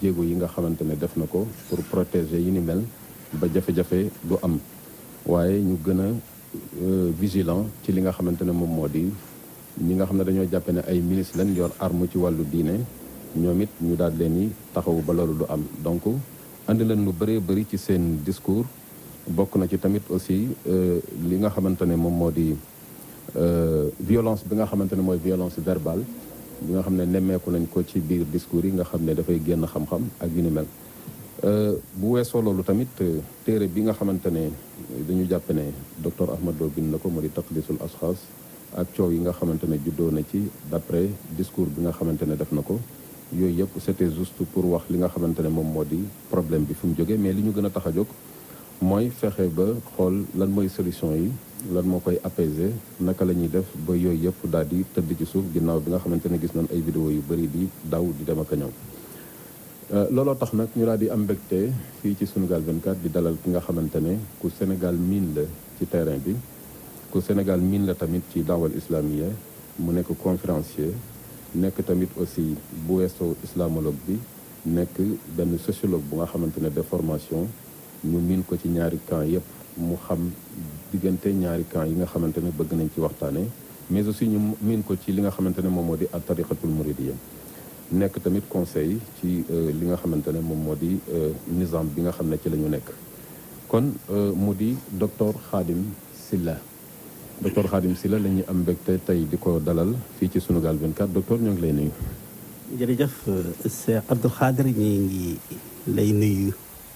jéego yi nga xamante ne def na ko pour protéger yi ni mel ba jafe-jafe du am waaye ñu gën a vigilant ci li nga xamante ne moom moo di ñi nga xam ne dañoo jàppe ne ay milices lañ yor arme ci wàllu diine ñoom it ñu daal leen ni taxawu ba loolu du am donc andi leen lu bëree bëri ci seen discours bokk na ci tamit aussi li nga xamante ne moom moo di violence bi nga xamante ne mooy violence verbale bi nga xam ne nemmeeku nañ ko ci biir discours yi nga xam ne dafay génn xam-xam ak yu ni mel bu weesoo loolu tamit téere bi nga xamante ne dañu jàpp ne docteur Ahmad Lo bind na ko moo di taqdisul ashxaas ak coow yi nga xamante ne juddoo na ci d'après discours bi nga xamante ne def na ko yooyu yëpp c'était juste pour wax li nga xamante ne moom moo di problème bi fu mu jógee mais li ñu gën a tax a jóg mooy fexe ba xool lan mooy solution yi lan moo koy apaiser naka la ñuy def ba yooyu yëpp daal di tëdd ci suuf ginnaaw bi nga xamante ne gis nañ ay vidéo yu bëri di daw di dem ak a ñëw looloo tax nag ñu daal di am mbégte fii ci Sunugal 24 di dalal ki nga xamante ne ku Sénégal miin la ci terrain bi ku Sénégal miin la tamit ci daawal islamiya mu nekk conférencier nekk tamit aussi bu weesoo islamologue bi nekk benn sociologue bu nga xamante ne de formation ñu miin ko ci ñaari camp yëpp mu xam diggante ñaari camp yi nga xamante ne bëgg nañ ci waxtaane mais aussi ñu miin ko ci li nga xamante ne moom moo di at tariqatul muridiyya nekk tamit conseil ci li nga xamante ne moom moo di nizam bi nga xam ne ci la ñu nekk kon mu di docteur Khadim Sylla docteur Khadim Sylla la ñuy am mbégte tey di ko dalal fii ci Sunugal 24 docteur ñoo ngi lay nuyu. jërëjëf Cheikh Abdou Khadir ñi ngi lay nuyu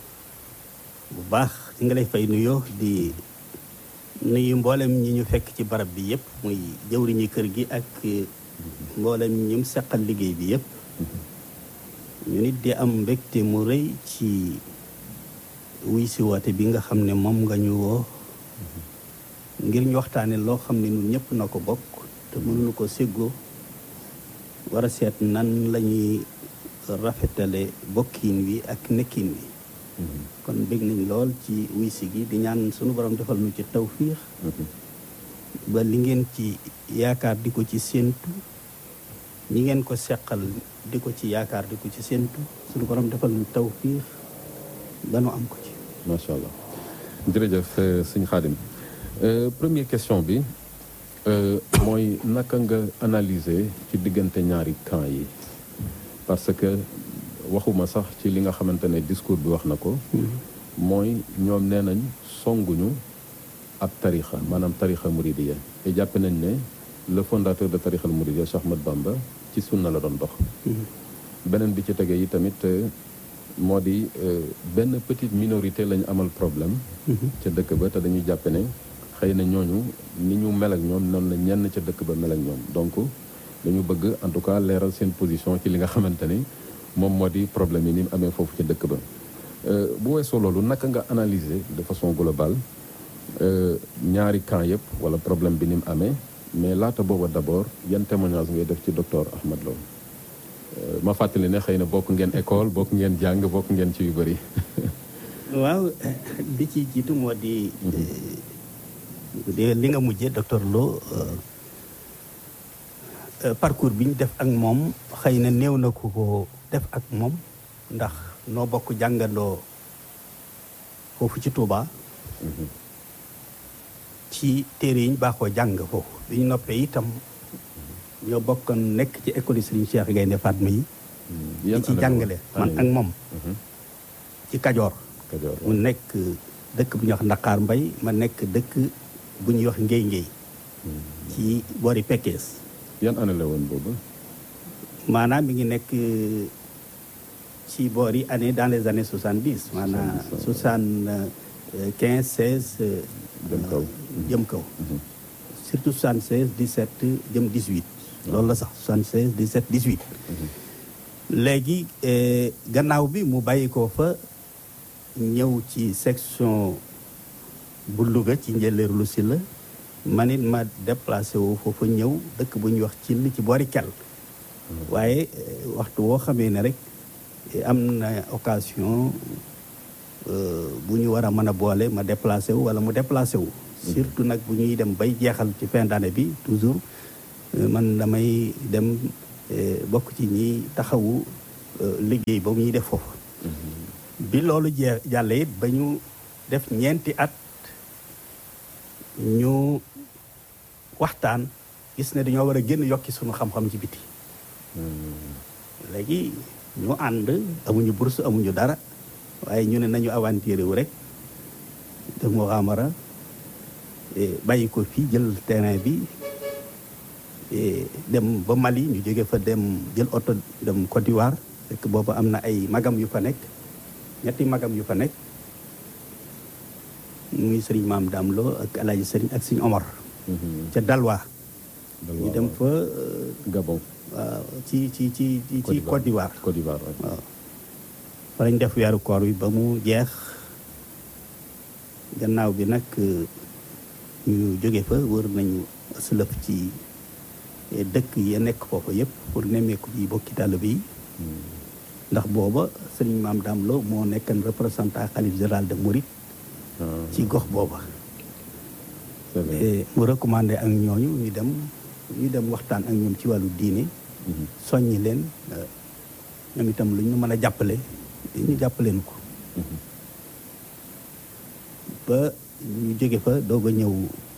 bu baax ci nga lay fay nuyoo di nuyu mboolem ñi ñu fekk ci barab bi yëpp muy jëwriñu kër gi ak mboolem ñi mu seqal liggéey bi yëpp ñu nit di am mbégte mu rëy ci wuy si woote bi nga xam ne moom nga ñu woo ngir ñu waxtaane loo xam ne ñun ñëpp na ko bokk te mënuñu ko séggoo war a seet nan la ñuy rafetale bokkiin wi ak nekkiin wi kon bég nañ lool ci wuy si gi di ñaan sunu borom defal nu ci tawfiix ba li ngeen ci yaakaar di ko ci séentu ñi ngeen ko seqal di ko ci yaakaar di ko ci séentu sunu borom defal nu tawfiix ba nu am ko ci macha allah jërëjëf sëñ Khadim première question bi mooy naka nga analyser ci diggante ñaari camp yi parce que waxuma sax ci li nga xamante ne discours bi wax na ko mooy ñoom nee nañ songuñu ab tarixa maanaam tarixa muridiya te jàpp nañ ne le fondateur de tarixa muridiya Cheikh Ahmad Bamba ci sunna la doon dox beneen bi ci tege yi tamit moo di benn petite minorité lañ amal problème ca dëkk ba te dañuy jàpp ne xëy na ñooñu ni ñu mel ak ñoom noonu la ñenn ca dëkk ba mel ak ñoom donc dañu bëgg en tout cas leeral seen position ci li nga xamante ni moom moo di problème yi ni mu amee foofu ca dëkk ba bu weesoo loolu naka nga analyser de façon globale ñaari camp yëpp wala problème bi ni mu amee mais laata booba d'abord yan témoignage ngay def ci docteur Ahmad Lo ma fàttali ne xëy na bokk ngeen école bokk ngeen jàng bokk ngeen ci yu bëri. waaw li ci jiitu moo di li nga mujjee docteur Lo parcours bi ñu def ak moom xëy na néew na ku ko def ak moom ndax noo bokk jàngandoo foofu ci Touba ci téere yi ñu baaxoo jàng foofu bi ñu noppee itam ñoo bokkoon nekk ci école Serigne Cheikh Gaynde Fatma yi di ci jàngale man ak moom ci Kajoor mu nekk dëkk bu ñuy wax Ndakaar Mbay ma nekk dëkk bu ñuy wax Ngéy Ngéy ci boori Pekkees yan année la woon boobu maanaam mi ngi nekk ci boori année dans les années 70 maanaam 75 16 jëm kaw surtout 76 17 jëm 18 loolu la sax 76 17 18 léegi gannaaw bi mu bàyyi ko fa ñëw ci section bu Louga ci njëleer lu si la man it ma déplacé wu foofa ñëw dëkk bu ñuy wax ci boori Kel waaye waxtu woo xamee ne rek am na occasion bu ñu war a mën a boole ma déplacé wu wala mu déplacé wu surtout nag bu ñuy dem bay jeexal ci fin d'année bi toujours man damay dem bokk ci ñi taxawu liggéey ba ñuy def foofu bi loolu jàlle it ba ñu def ñeenti at ñu waxtaan gis ne dañoo war a génn yokki sunu xam-xam ci biti léegi ñu ànd amuñu bourse amuñu dara waaye ñu ne nañu aventuré wu rek def muxaamara bàyyi ko fii jël terrain bi dem ba Mali ñu jóge fa dem jël oto dem Côte d'Ivoire fekk boobu am na ay magam yu fa nekk ñetti magam yu fa nekk muy sëriñ Maam Daam Lo ak alaaji sëriñ ak sëriñ Omar ca Dalwa ñu dem fa Gabon waaw ci Côte d'Ivoire waaw fa lañ def weeru koor wi ba mu jeex gannaaw bi nag ñu jóge fa wër nañu aslëf ci dëkk ya nekk foofa yëpp pour nemmeeku yi bokki taalibe yi ndax booba sëriñ Maam Daam Lo moo nekkan représentant xalif général de Mouride ci gox booba mu recommandé ak ñooñu ñu dem waxtaan ak ñoom ci wàllu diine soññi leen ñoom itam lu ñu mën a jàppale ñu jàppaleen ko ba ñu jóge fa doog a ñëw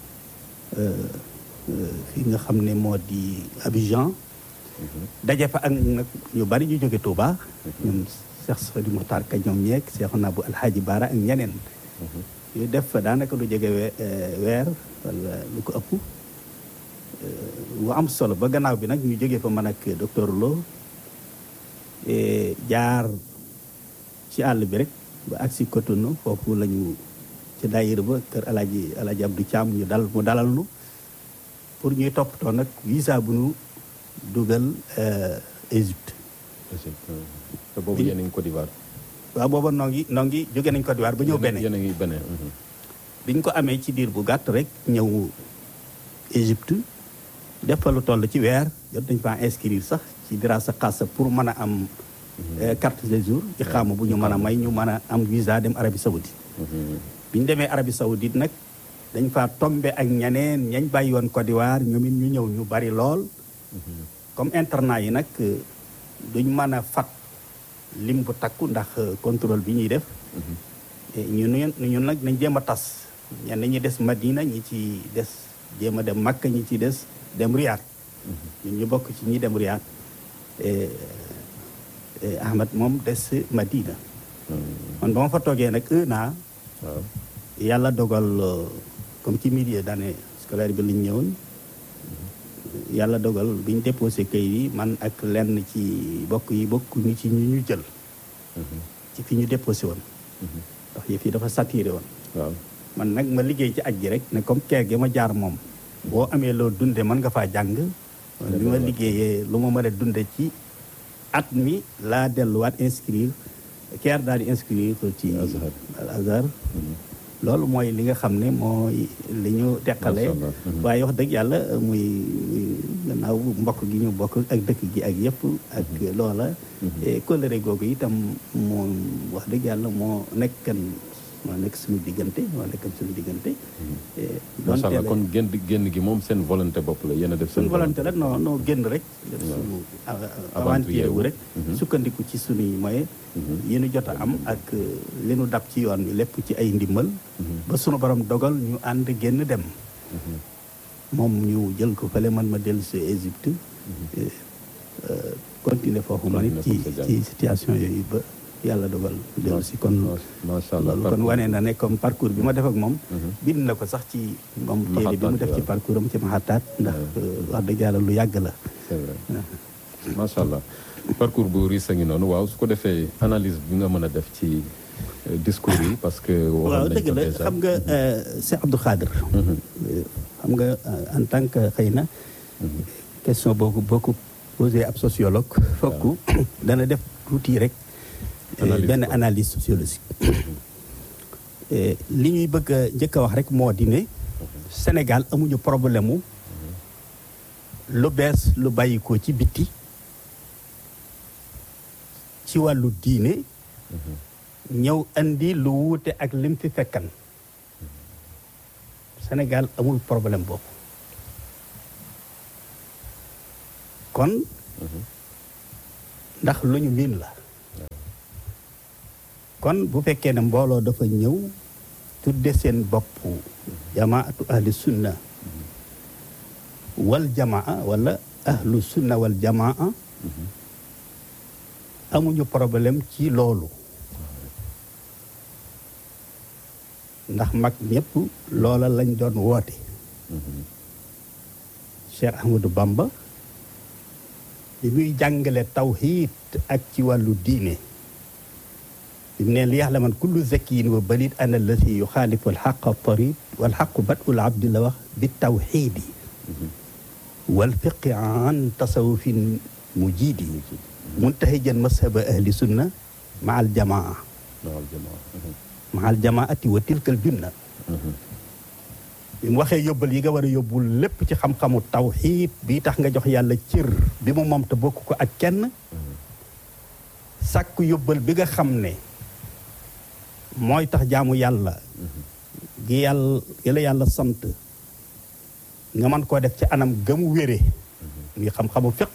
fi nga xam ne moo di Abidjan daje fa ak nag ñu bari ñu jóge Touba ñoom Cheikh Sadi Muxtaar Ka ñoom ñeeg Cheikh Nabou Alhaji Baara ak ñeneen ñu def fa daanaka lu jóge weer wala lu ko ëpp lu am solo ba gannaaw bi nag ñu jóge fa man ak docteur Lo jaar ci àll bi rek ba agsi Cotonou foofu lañu ci daayira ba kër Alaaji Abdou Thiam mu dalal nu pour ñuy toppatoo nag visa bu nu dugal Égypte. te boobu yéen a ngi Côte d'Ivoire. waaw booba noo ngi jóge nañ Côte d'Ivoire ba ñëw Bénin. yéen a ngi Bénin. biñ ko amee ci diir bu gàtt rek ñëw Égypte def fa lu toll ci weer jot nañ faa inscrire sax ci dirasa xaasa pour mën a am carte de séjour ci xaama bu ñu mën a may ñu mën a am visa dem Arabie Saoudite bi ñu demee Arabie Saoudite nag dañ faa tombe ak ñeneen ñañ bàyyi woon Côte d'Ivoire ñoom it ñu ñëw ñu bari lool comme internat yi nag duñ mën a fat lim bu takku ndax contrôle bi ñuy def ñun nag nañ jéem a tas ñenn ñi des Madina ñi ci des jéem a dem Makka ñi ci des dem Riyad ñun ñu bokk ci ñi dem Riyad Ahmad moom des Madina man ba ma fa toogee nag 1 an yàlla dogal comme ci milieu d'année scolaire bi lañ ñëwoon yàlla dogal bi ñu déposé kayit yi man ak lenn ci bokk ñu ci ñu jël ci fi ñu déposé woon ndax yëf yi dafa saturé woon waaw man nag ma liggéey ci aj gi rek ne comme keer gi ma jaar moom boo amee loo dunde mën nga faa jàng bi ma liggéeyee lu ma mën a dunde ci at mi laa delluwaat inscrire keer daal di inscrire ko ci al Azhar loolu mooy li nga xam ne mooy li ñu teqale waaye wax dëgg yàlla muy gannaaw mbokk gi ñu bokk ak dëkk gi ak yëpp ak loola kóllëre googu itam moom wax dëgg yàlla moo nekk suñu diggante macha allah kon génn gi moom seen volonté bopp la yéen a def seen volonté la non génn rek def suñu aventure wu rek sukkandiku ci suñuy moyen yi ñu jot a am ak li nu dab ci yoon bi lépp ci ay ndimbal ba sunu borom dogal ñu ànd génn dem moom ñu jël ko fële man ma dellu si Égypte continuer foofu man it ci situation yooyu ba yàlla dogal dellu si kon macha allah loolu kon wane na ne comme parcours bi ma def ak moom bind na ko sax ci moom téere bi mu def ci parcours am ci maxataat ndax wax dëgg yàlla lu yàgg la c'est vrai macha allah parcours bu riis a ngi noonu waaw su ko defee analyse bi nga mën a def ci discours yi parce que waaw dëgg la xam nga Cheikh Abdou Khadir xam nga en tant que xëy na question boo ko posé ab sociologue fokk dana def tuuti rek benn analyse sociologique li ñuy bëgg a njëkk a wax rek moo di ne Sénégal amuñu problème mu lu bees lu bàyyi ko ci biti ci wàllu diine ñëw andi lu wuute ak lim fi fekkan Sénégal amul problème boobu kon ndax lu ñu miin la kon bu fekkee ne mbooloo dafa ñëw tudde seen bopp jamaatu ahli sunna wal jamaa wala ahlu sunna wal jamaa amuñu problème ci loolu ndax mag ñëpp loola lañ doon woote Cheikh Ahmadou Bamba bi muy jàngale tawhiid ak ci wàllu diine bi mu ne li yaxlaman kullu zakiyin wa balid ana allati yuxaalifu alxaqa tarid walxaqu badul abdi la wax bi tawxiidi wal fiqi an tasawufin mujiidi muntahijan mashaba ahli sunna maa al jamaa maa al jamaati wa tilkal junna bi mu waxee yóbbal yi nga war a yóbbul lépp ci xam-xamu tawxiid bi tax nga jox yàlla cër bi mu moom te bokk ko ak kenn sàkku yóbbal bi nga xam ne mooy tax jaamu yàlla gi la yàlla sant nga mën koo def ci anam gëmu wére muy xam-xamu fiq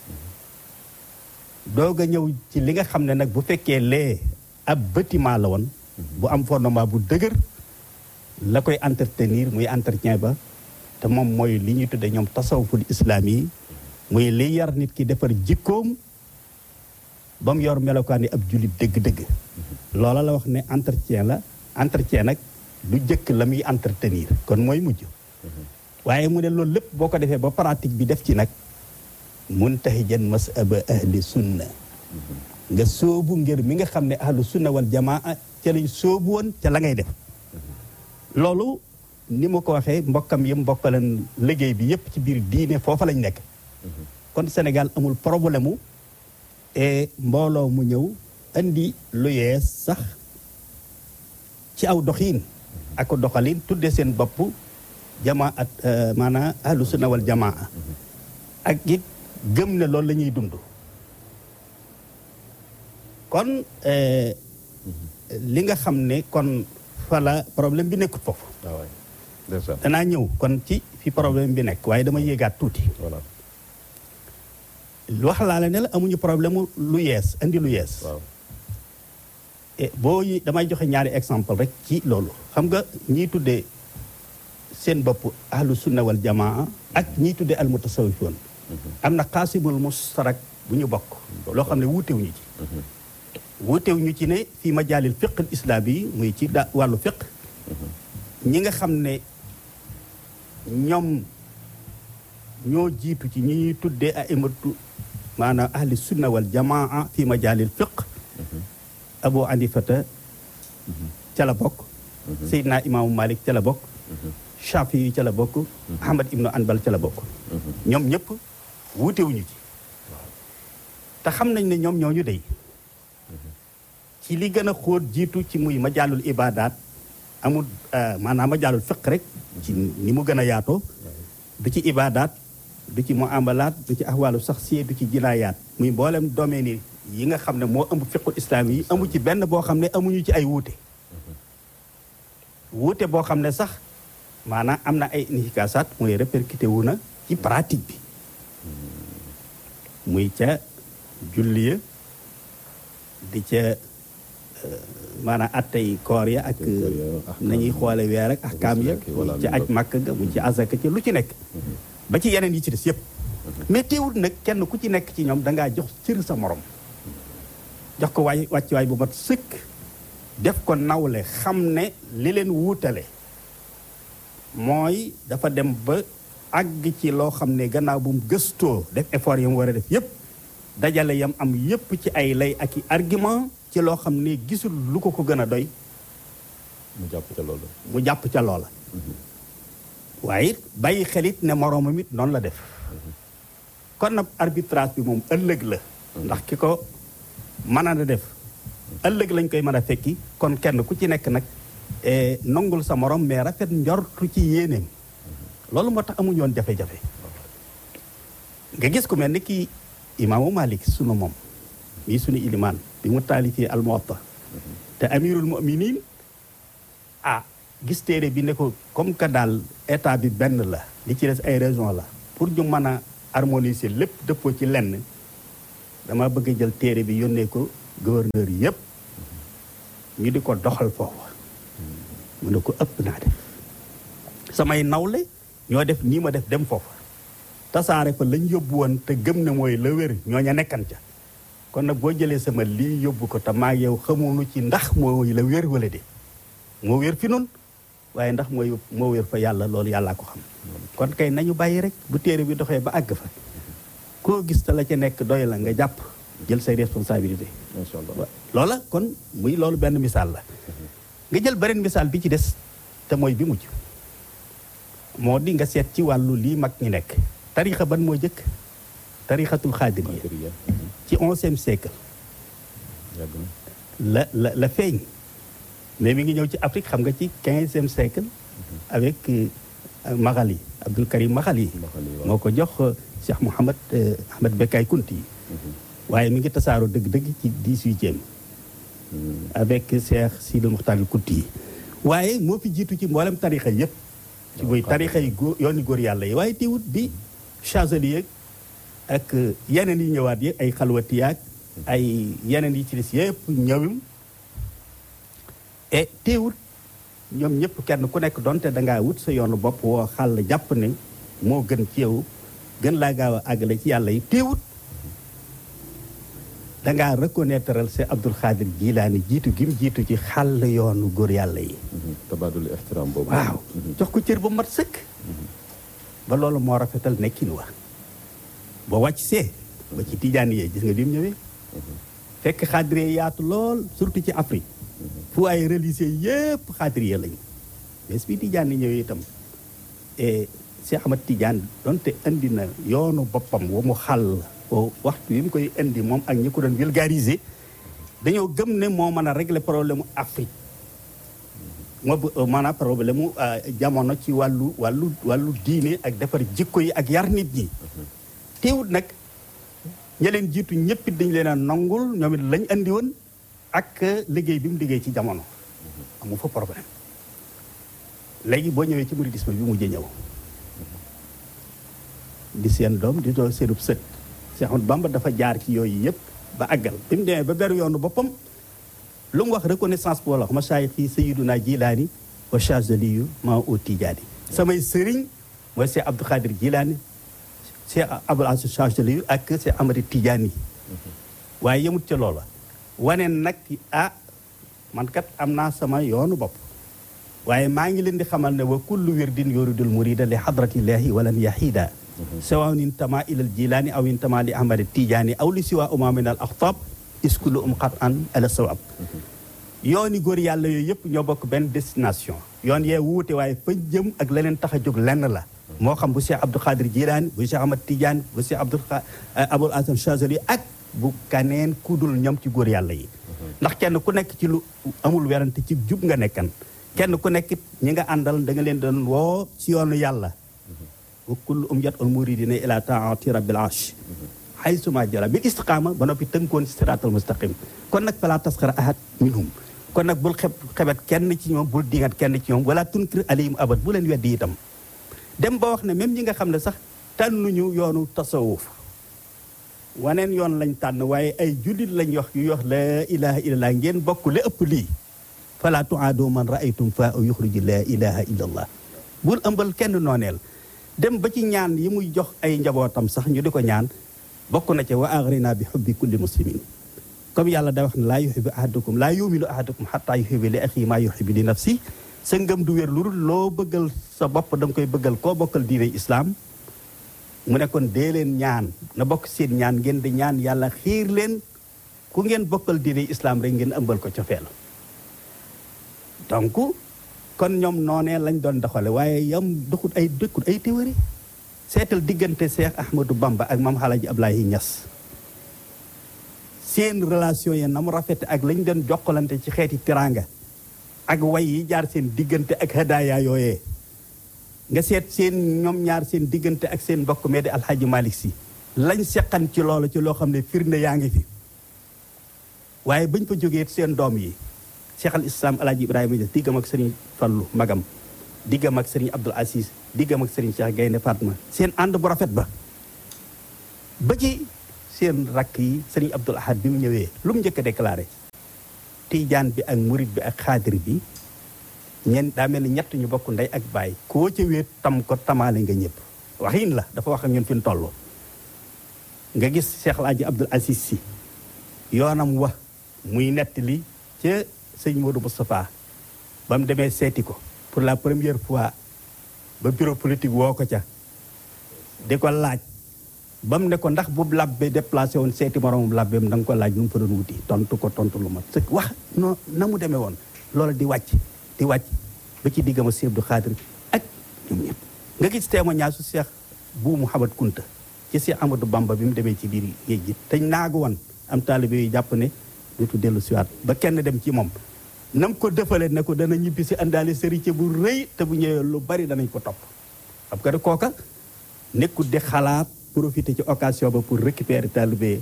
doog a ñëw ci li nga xam ne nag bu fekkee lee ab bâtiment la woon bu am fondement bu dëgër la koy entretenir muy entretien ba te moom mooy li ñuy tudde ñoom tasawuful islaam yi muy li yar nit ki defar jikkoom ba mu yor melokaan yi ab jullit dëgg-dëgg loola la wax ne entretien nag du jëkk la muy entretenir kon mooy mujj waaye mu ne loolu lépp boo ko defee ba pratique bi def ci nag muntahijan masaba ahli sunna nga sóobu ngir mi nga xam ne ahlu sunna wal jamaa ca lañ sóobu woon ca la ngay def loolu ni ma ko waxee mbokkam yi mbokkaleen liggéey bi yépp ci biir diine foofa lañ nekk kon Sénégal amul problème mu mbooloo mu ñëw andi lu yees sax ci aw doxiin ak doxalin tudde seen bopp jamaat maanaam ahlu sunna wal jamaa ak it gëm ne loolu la ñuy dund kon li nga xam ne kon fala problème bi nekkut foofu danaa ñëw kon ci fi problème bi nekk waaye dama yéegaat tuuti wax laa la ne la amuñu problème lu yees andi lu yees boo damay joxe ñaari exemple rek ci loolu xam nga ñiy tuddee seen bopp ahlu sunna wal jamaa ak ñiy tuddee al mutasawifoon am na xaasimul mustarak bu ñu bokk loo xam ne wuutewuñu ci wuutewuñu ci ne fii majaalil fiq al islaam yi muy ci wàllu fiq ñi nga xam ne ñoom ñoo jiitu ci ñi ñuy tuddee aimatu maanaam ahli sunna wal jamaa fii majaalil fiq abu anifata ca la bokk seydina imaamu malik ca la bokk shafi yi ca la bokk ahmad ibnu anbal ca la bokk ñoom ñëpp wuutewuñu ci te xam nañ ne ñoom ñooñu dey ci li gën a xóot jiitu ci muy majaalul ibaadaat amul maanaam majaalul fiq rek ci ni mu gën a yaatoo du ci ibaadaat du ci muamalaat du ci ahwaalu saxsiya du ci jinaayaat muy mboolem domaine yi nga xam ne moo ëmb fiqul islaam yi amu ci benn boo xam ne amuñu ci ay wuute boo xam ne sax maanaam am na ay inhikaasaat mooy répercuté wu na ci pratique bi muy ca julliya di ca maanaam attey koor ya ak nañuy xoole weer ak ahkaam ya ci aj màkk ga mu ci azaka ci lu ci nekk ba ci yeneen yi ci des yëpp mais teewul nag kenn ku ci nekk ci ñoom dangaa jox cër sa morom jox ko wàccuwaay bu mat sëkk def ko nawle xam ne li leen wuutale mooy dafa dem ba àgg ci loo xam ne gannaaw bu mu gëstoo def effort yam war a def yëpp dajale yam am yëpp ci ay lay ak i argument ci loo xam ne gisul lu ko ko gën a doy mu jàpp ca loola waaye it bàyyi xelit ne moroomam it noonu la def kon nag arbitrage bi moom ëllëg la ndax ki ko mën a def ëllëg lañ koy mën a fekki kon kenn ku ci nekk nag nongul sa morom mais rafet njortu ci yéeneem loolu moo tax amuñu woon jafe-jafe nga gis ku mel ni kii imaamu Malik sunu moom mii sunu ilimaan bi mu taalifee al Muwatta te amirul mu'minin gis téere bi ne ko comme que daal état bi benn la li ci des ay raison la pour ñu mën a harmoniser lépp dëppoo ci lenn dama bëgg a jël téere bi yónnee ko gouverneur yi yëpp ñu di ko doxal foofu mu ne ko ëpp naa def samay nawle ñoo def nii ma def dem foofu tasaare fa lañ yóbbu woon te gëm ne mooy la wér ñooña nekkan ca kon nag boo jëlee sama lii yóbbu ko te maa yow xamuñu ci ndax mooy la wér wala de moo wér fi noonu waaye ndax moo wér fa yàlla loolu yàllaa ko xam kon kay nañu bàyyi rek bu téere bi doxee ba àgg fa koo gis te la ca nekk doy la nga jàpp jël say responsabilité macha allah loola kon muy loolu benn misaal la nga jël beneen misaal bi ci des te mooy bi mujj moo di nga seet ci wàllu lii mag ñi nekk tarixa ban moo jëkk tarixatul xaadiriya ci 11e siècle la feeñ mais mi ngi ñëw ci Afrique xam nga ci 15e siècle avec Maghali Abdul Karim Maghali moo ko jox Cheikh Mouhamad Ahmed Bekay Kunti waaye mi ngi tasaaroo dëgg-dëgg ci 18e avec Cheikh Sidil Muxtaar Kunti yi waaye moo fi jiitu ci mboolem tarixa yëpp ci muy tarixa yi góor yooni góor yàlla yi waaye teewut bi Chazali ak yeneen yi ñëwaat yi ay xalwatiyaak ay yeneen yi ci des yëpp ñëwim et teewut ñoom ñëpp kenn ku nekk doonte dangaa wut sa yoonu bopp woo xàll jàpp ne moo gën ci yow gën laa gaaw a àggale ci yàlla yi teewut dangaa reconnaîtreal c'est Abdul Xaadir Jilaani jiitu gim jiitu ci xàll yoonu góor yàlla yi tabaadul ixtiraam boobu waaw jox ko cër ba mat sëkk ba loolu moo rafetal nekkin wa boo wàcc see ba ci tijaan yee gis nga bi mu ñëwee fekk xaadiree yaatu lool surtout ci Afrique fu ay religieux yëpp xaadiree lañu mais bi tijaan yi ñëwee itam et Cheikh Ahmad Tidiane donte indi na yoonu boppam wa mu xàll waxtu yi mu koy indi moom ak ñi ko doon vulgariser dañoo gëm ne moo mën a régler problème mu Afrique moo maanaam problème mu jamono ci wàllu diine ak defar jikko yi ak yar nit ñi teewut nag ña leen jiitu ñëpp it dañu leen a nangul ñoom it lañ andi woon ak liggéey bi mu liggéey ci jamono amu fa problème léegi boo ñëwee ci mouridisme bi mujj ñëw di seen doom di doon seenub sët Cheikh Ahmadou Bamba dafa jaar ci yooyu yëpp ba àggal bi mu demee ba beru yoonu boppam lu mu wax reconnaissance boo la wax masaayix yi Sayyiduna Jilaani wa Chazaliyu ma u Tijaani samay sëriñ mooy Cheikh Abdou Khadir Jilaani Cheikh Abul Aziz Chazaliyu ak Cheikh Amady Tijaani waaye yemut ca loola waneen nag man kat am naa sama yoonu bopp waaye maa ngi leen di xamal ne wa kullu wirdin yuridul murida li hadratillahi walan yahida sawaun intama ilal jilaani aw intama li ahmad tijaani aw li siwa uma min al axtab iskulu qat an ala sawab yooni góor yàlla yooyu yëpp ñoo bokk benn destination yoon yee wuute waaye fa jëm ak leneen tax a jóg lenn la moo xam bu Cheikh Abdou Khadir Jilaani bu Cheikh Ahmad Tijaani bu Cheikh Abul Hasan Chazali ak bu kaneen kudul ñoom ci góor yàlla yi ndax kenn ku nekk ci lu amul werante ci jub nga nekkan kenn ku nekk ñi nga àndal da nga leen doon woo ci yoonu yàlla wa kullu yat al muridina ila taati rabbil arsh haysuma jara bil istiqaama ba noppi tënkoon ci siraatal mustaqim kon nag fala tasxara ahad minhum kon nag bul xebet kenn ci ñoom bul dingat kenn ci ñoom wala tunkir alayhim abad bu leen weddi itam dem ba wax ne même ñi nga xam ne sax tànnuñu yoonu tasawuf waneen yoon lañ tànn waaye ay jullit lañ wax yu wax la ilaha illallah ngeen bokk la ëpp lii fala tuaadu man raaytum fa aw yuxriji la ilaha illallah bul ëmbal kenn nooneel dem ba ci ñaan yi muy jox ay njabootam sax ñu di ko ñaan bokk na ca wa agrina bi xubbi kulli muslimin comme yàlla da wax ne laa yuhibbu ahadukum laa yuminu ahadukum xataa yuhibbu li axi maa yuhibbu li nafsi sa ngëm du wér lu dul loo bëggal sa bopp da nga koy bëggal koo bokkal diine islaam mu ne kon dee leen ñaan na bokk seen ñaan ngeen di ñaan yàlla xiir leen ku ngeen bokkal diine islaam rek ngeen ëmbal ko cofeel donc kon ñoom noonee lañ doon doxale waaye yam doxut ay dëkkut ay théorie seetal diggante Cheikh Ahmadou Bamba ak Maam Alaaji Abdoulaye Niass seen relation yi na mu rafete ak lañ doon jokkalante ci xeeti teraanga ak way yi jaar seen diggante ak hadaaya yooyee nga seet seen ñoom ñaar seen diggante ak seen mbokk mee di Alxaaji Malick Si lañ seqan ci loolu ci loo xam ne firnde yaa ngi fi waaye bañ fa jógee seen doom yi Cheikh al Islam Alaaji Ibrahima Niass diggam ak Serigne Fallu magam diggam ak Serigne Abdoul Aziz diggam ak Serigne Cheikh Gaynde Fatma seen ànd bu rafet ba ci seen rakk yi sëriñ Abdul Ahad bi mu ñëwee lu mu njëkk a déclaré tijaan bi ak murit bi ak xaadir bi ñen daa mel ni ñett ñu bokk ndey ak baay koo ca wéet tam ko tamaale nga ñëpp waxin la dafa wax ak ñun fi mu toll nga gis Cheikh El Hadji Abdoul Aziz Sy yoonam wax muy nettali ca sëñ Modou Moustapha ba mu demee seeti ko pour la première fois ba bureau politique woo ko ca di ko laaj ba mu ne ko ndax bu labbe déplacé woon seeti moroomam labbeem da nga ko laaj lu mu fa doon wuti tontu lu ma sëkk wax non na mu demee woon loolu di wàcc ba ci diggam Sëñ Abdou Khadir ak ñoom ñëpp nga gis témoignage su Cheikh bu Mouhamad Kunta ci Cheikh Amadou Bamba bi mu demee ci biir géej gi te naagu woon am taalibe yu jàpp ne dutu dellu siwaat ba kenn dem ci moom nam ko defale ne ko dana ñibbi si àndaale sëriñ bu rëy te bu ñëwee lu bari danañ ko topp xam nga kooka nekkul di xalaat profiter ci occasion ba pour récupérer taalibe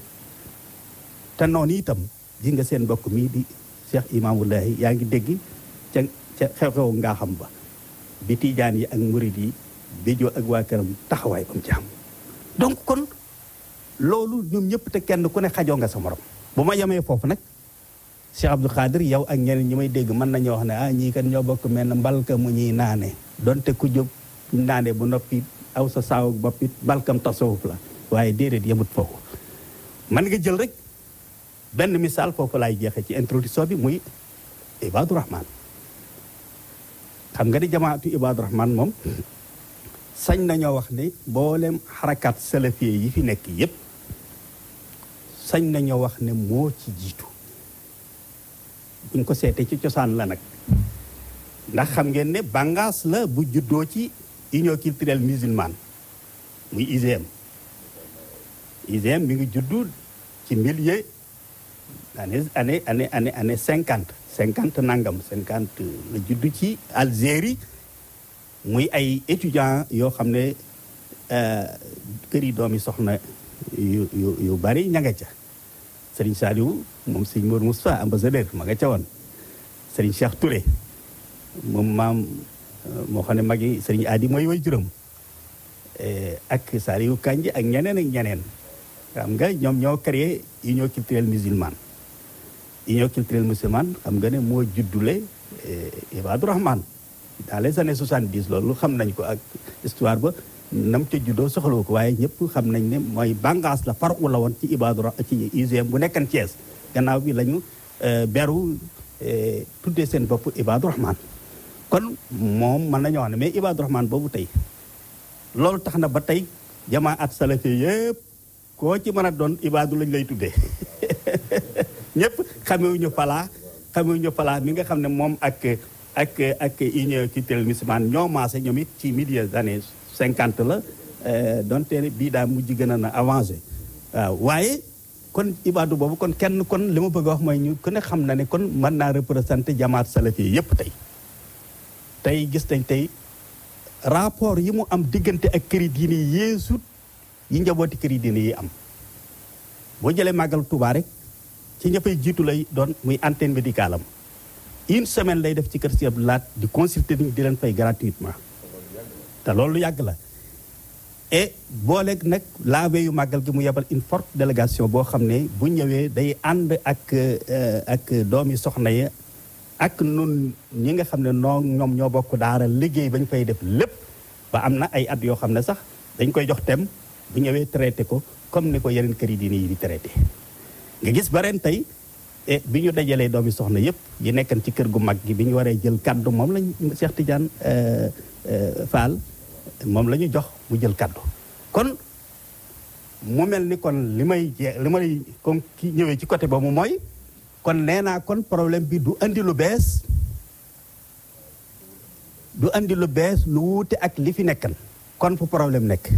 te noonu itam ji nga seen mbokk mii di Cheikh Imaamulahi yaa ngi dégg ca xew-xew ngaa xam ba bi tijaan yi ak murid yi béjoo ak waa këram taxawaay am ci am donc kon loolu ñoom ñëpp te kenn ku ne xajoo nga sa morom bu ma yemee foofu nag Cheikh Abdou Khadir yow ak ñeneen ñi may dégg mën nañoo wax ne ñii kat ñoo bokk mel ne mbalka mu ñuy naane donte ku jóg naane bu noppi aw sa saawu bopp it mbalkam tasawuf la waaye déedéet yemut foofu man nga jël rek benn misaal foofu laay jeexee ci introduction bi muy Ibadu Rahman xam nga ni jamaatu Ibadu Rahman moom sañ nañoo wax ne mboolem xarakaat salafiye yi fi nekk yépp sañ nañoo wax ne moo ci jiitu buñ ko seetee ci cosaan la nag ndax xam ngeen ne bàngaas la bu juddoo ci union culturelle musulmane muy UGM mi ngi juddu ci milieu année 50 nangam 50 la juddu ci Algérie muy ay étudiants yoo xam ne kër yi doomi soxna yu bari ña nga ca Serigne Saliou moom Serigne Mor Moustapha ambassadeur ma nga ca woon Serigne Cheikh Touré moom maam moo xam ne magi Serigne Adi mooy way juróom ak Saliou Kanji ak ñeneen xam nga ñoom ñoo créé union culturelle musulmane xam nga ne moo juddule Ibadu Rahman dans les années 70 loolu xam nañ ko ak histoire ba nam ca juddoo soxlawu ko waaye ñëpp xam nañ ne mooy bàngaas la faru la woon ci ci UGM bu nekkan Thiès gannaaw bi lañu beru tuddee seen bopp Ibadu Rahman kon moom mën nañoo wax ne mais Ibadu Rahman boobu tey loolu tax na ba tey jamaat salafi yëpp koo ci mën a doon Ibadu lañ lay tuddee ñëpp xamewuñu falaa mi nga xam ne moom ak union culturelle musulmane ñoo maase ñoom it ci milieu des années 50 la donte bii daa mujj gën a na avancé waaw waaye kon Ibadu boobu kon kenn kon li ma bëgg a wax mooy ñu ku ne xam na ne kon mën naa représenté jamaat salafi yëpp tey gis nañ tey rapport yi mu am diggante ak këri diine yi yeesut yi njabooti këri diine yi am boo jëlee màggal Tuubaa rek ci ñëppay jiitu lay doon muy antenne médicale am une semaine lay def ci kër si Abdou Lahat di consulter ni di leen fay gratuitement te loolu yàgg la et booleeg nag la veille yu màggal gi mu yebal une forte délégation boo xam ne bu ñëwee day ànd ak doomi soxna yi ak nun ñi nga xam ne ñoom ñoo bokk daara liggéey bañ fay def lépp ba am na ay at yoo xam ne sax dañ koy jox thème bu ñëwee traité ko comme ni ko yeneen kër yi diine yi di traité nga gis ba ren tey bi ñu dajalee doomi soxna yëpp yi nekkan ci kër gu mag gi bi ñu waree jël kaddu moom lañ Cheikh Tidiane Fall moom la ñu jox mu jël kaddu kon mu mel ni kon li may comme ki ñëwee ci côté boobu mooy kon nee naa kon problème bi du andi lu bees lu wuute ak li fi nekkan kon fu problème nekk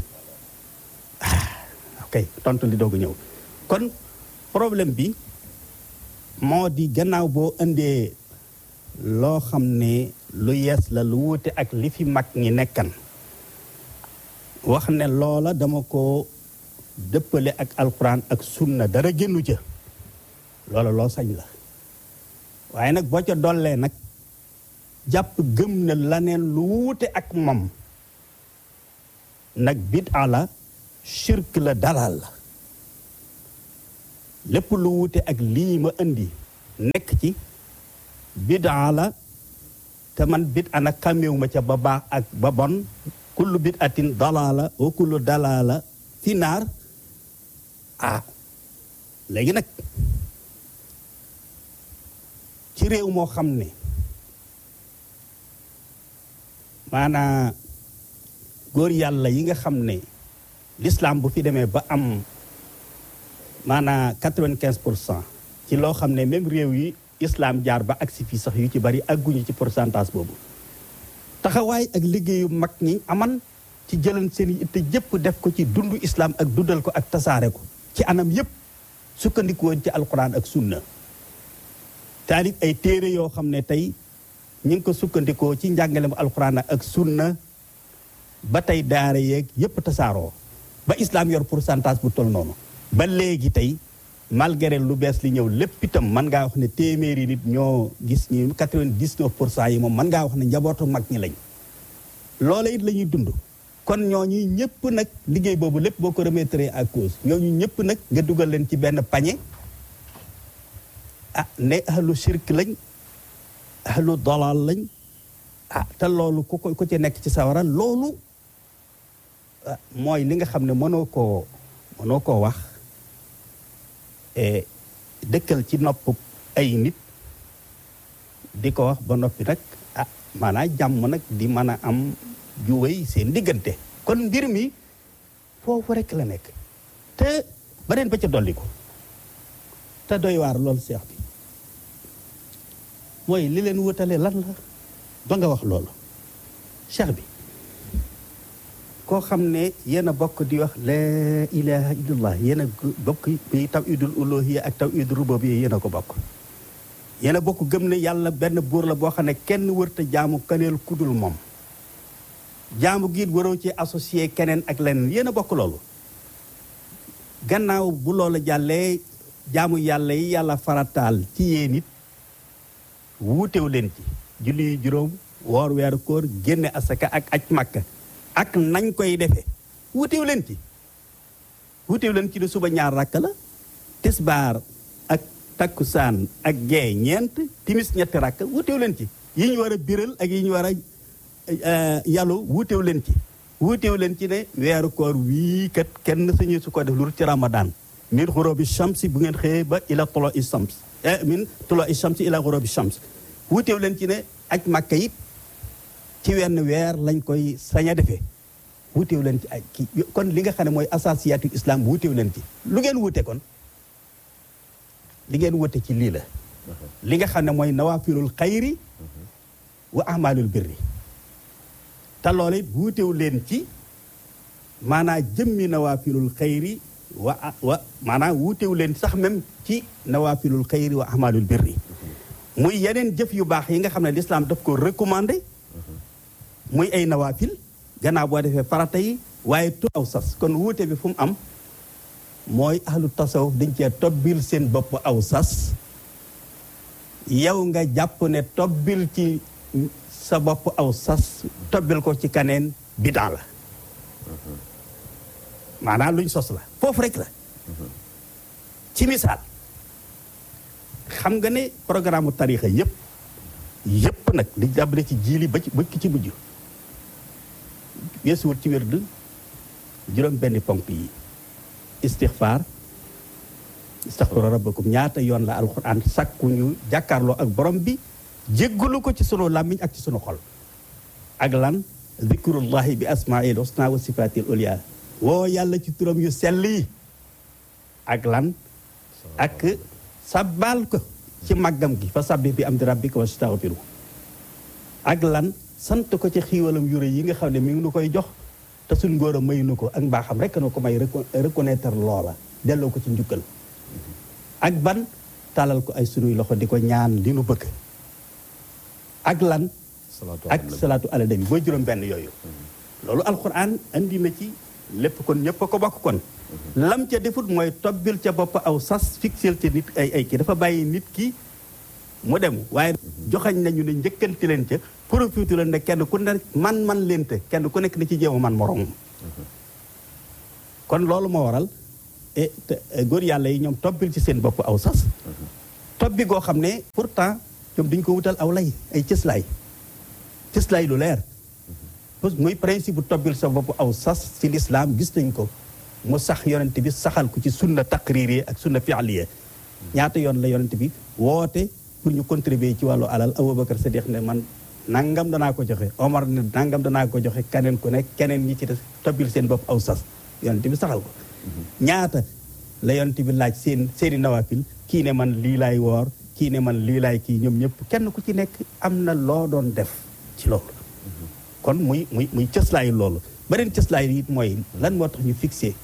ok tontu li doog a ñëw kon problème bi moo di gannaaw boo indee loo xam ne lu yees la lu wuute ak li fi mag ñi nekkan wax ne loola dama ko dëppale ak alquran ak sunna dara génnu ca loola loo sañ la waaye nag boo ca dollee nag jàpp gëm ne laneen lu wuute ak moom nag bid'a la shirk la dalal la lépp lu wuute ak lii ma indi nekk ci bidaa la te man bid'a nag xàmmeewu ma ca ba baax ak ba bon kullu bid'atin dalaala wa kullu dalaala fi naar léegi nag ci réew moo xam ne maanaa góor yàlla yi nga xam ne l'islam bu fi demee ba am maanaa 95% ci loo xam ne même réew yi islam jaar ba agsi fii sax yu ci bari agguñu ci pourcentage boobu taxawaay ak liggéeyu mag ñi aman ci jëlan seen itte jëpp def ko ci dundu islam ak dundal ko ak tasaare ko ci anam yëpp sukkandiku woon ci alquran ak sunna taalif ay téere yoo xam ne tey ñu ngi ko sukkandikoo ci njàngalem alquran ak sunna ba tey daara yeeg yëpp tasaaroo ba islam yor pourcentage bu toll noonu ba léegi tey malgré lu bees li ñëw lépp itam mën ngaa wax ne téeméeri nit ñoo gis ñi 99% yi moom mën ngaa wax ne njabootu mag ñi lañ loola it la ñuy dund kon ñooñu ñëpp nag liggéey boobu lépp boo ko remettre à cause ñooñu ñëpp nag nga dugal leen ci benn pañe ne ahlu shirk lañ ahlu dalal lañ te loolu ku ci nekk ci sawara loolu mooy li nga xam ne mënoo koo wax dëkkal ci nopp ay nit di ko wax ba noppi nag maanaam jàmm nag di mën a am ju wéy seen diggante kon mbir mi foofu rek la nekk te beneen ba ca dolli ko te doy waar loolu seex bi mooy li leen wutale lan la ba nga wax loolu cheikh bi koo xam ne yéen a bokk di wax laa ilaha illallah yéen a bokk bi tawhidul uluhiyya ak tawhidul rububiyya yéen a ko bokk yéen a bokk gëm ne yàlla benn buur la boo xam ne kenn wërta jaamu kaneel kudul moom jaamu giit waroo ci associé keneen ak leneen yéen a bokk loolu gannaaw bu loola jàllee jaamu yàlla yi yàlla farataal ci yéen it wuutew leen ci julli juróom woor weeru koor génne asaka ak aj màkka ak nañ koy defee wuutew leen ci ne suba ñaar rakk la tisbaar ak takkusaan ak gee ñeent timis ñetti rakk wuutew leen ci yi ñu war a biral ak yi ñu war a yàllu wuutew leen ci ne weeru koor wii kat kenn sañu su ko def lu ci ramadan min xuróobi shamsi bu ngeen xëyee ba ila tolo i shams min tolo i shamsi ila xuróobi shams wuutew leen ci ne aj màkka it ci wenn weer lañ koy sañ a defee wuutew leen ci ay kii kon li nga xam ne mooy asasiyatul islam wuutew leen ci lu ngeen wuute kon li ngeen wuute ci lii la li nga xam ne mooy nawafilul xayri wa amalul birri te loolu it wuutew leen ci maanaa jëmmi nawafilul xayri wa maanaam wuutew leen sax même ci nawafilul xayri wa amalul birri muy yeneen jëf yu baax yi nga xam ne l'islam daf ko recommandé muy ay nawaafil gannaaw boo defee farata yi waaye tu aw sas kon wuute bi fu mu am mooy ahlu tasawuf dañ cee tobbil seen bopp aw sas yow nga jàpp ne tobbil ci sa bopp aw sas tobbil ko ci kaneen bidaa la maanaam luñ sos la foofu rek la ci misaal xam nga ne programme tarixa yëpp nag li jàppale ci jiili ba ci ci mujj weesuwut ci wér du juróom benn ponk yi istixfaar istaxfiru rabbakum ñaata yoon la alxuraan sàkku ñu jàkkaarloo ak borom bi jéggalu ko ci sunu làmmiñ ak ci sunu xol ak lan zikrullahi bi asmail husna wa sifatil ulia woo yàlla ci turam yu sell yi ak lan ak sabbal ko ci màggam gi fa sabbi bi am di rabbika wastaghfiru ak lan sant ko ci xiiwalam yu rëy yi nga xam ne mi ngi nu koy jox te suñ ngóor a may nu ko ak mbaaxam rek na ko may reconnaître loola delloo ko ci njukkal ak ban talal ko ay sunuy loxo di ko ñaan li nu bëgg ak lan ak salaatu ala nabi booy juróom benn yooyu loolu alquran andi na ci lépp kon ñëpp a ko bokk kon lam ca defut mooy tobbil ca bopp aw sas fixel ca nit ay kii dafa bàyyi nit ki mu dem waaye joxañ nañu ne njëkkanti leen ca profité leen ne kenn ku ne man leen te kenn ku nekk na ci jéem a man moroom kon loolu moo waral góor yàlla yi ñoom tobbil ci seen bopp aw sas tobbi goo xam ne pourtant ñoom duñ ko wutal aw lay ay cëslaay lu leer parce que mooy principe bu tobbil sa bopp aw sas ci lislaam gis nañ ko mu sax yonent bi saxal ko ci sunna taqririya ak sunna fi'liya ñaata yoon la yonent bi woote pour ñu contribuer ci wàllu alal Abubakar Sadiq ne man nangam danaa ko joxe Omar ne nangam danaa ko joxe keneen ku nekk keneen ñi ci des tobbil seen bopp aw sas yonent bi saxal ko ñaata la yonent bi laaj seeni nawaafil kii ne man lii laay woor kii ne man lii laay kii ñoom ñëpp kenn ku ci nekk am na loo doon def ci loolu kon muy cëslaayu loolu beneen cëslaayu it mooy lan moo tax ñu fixé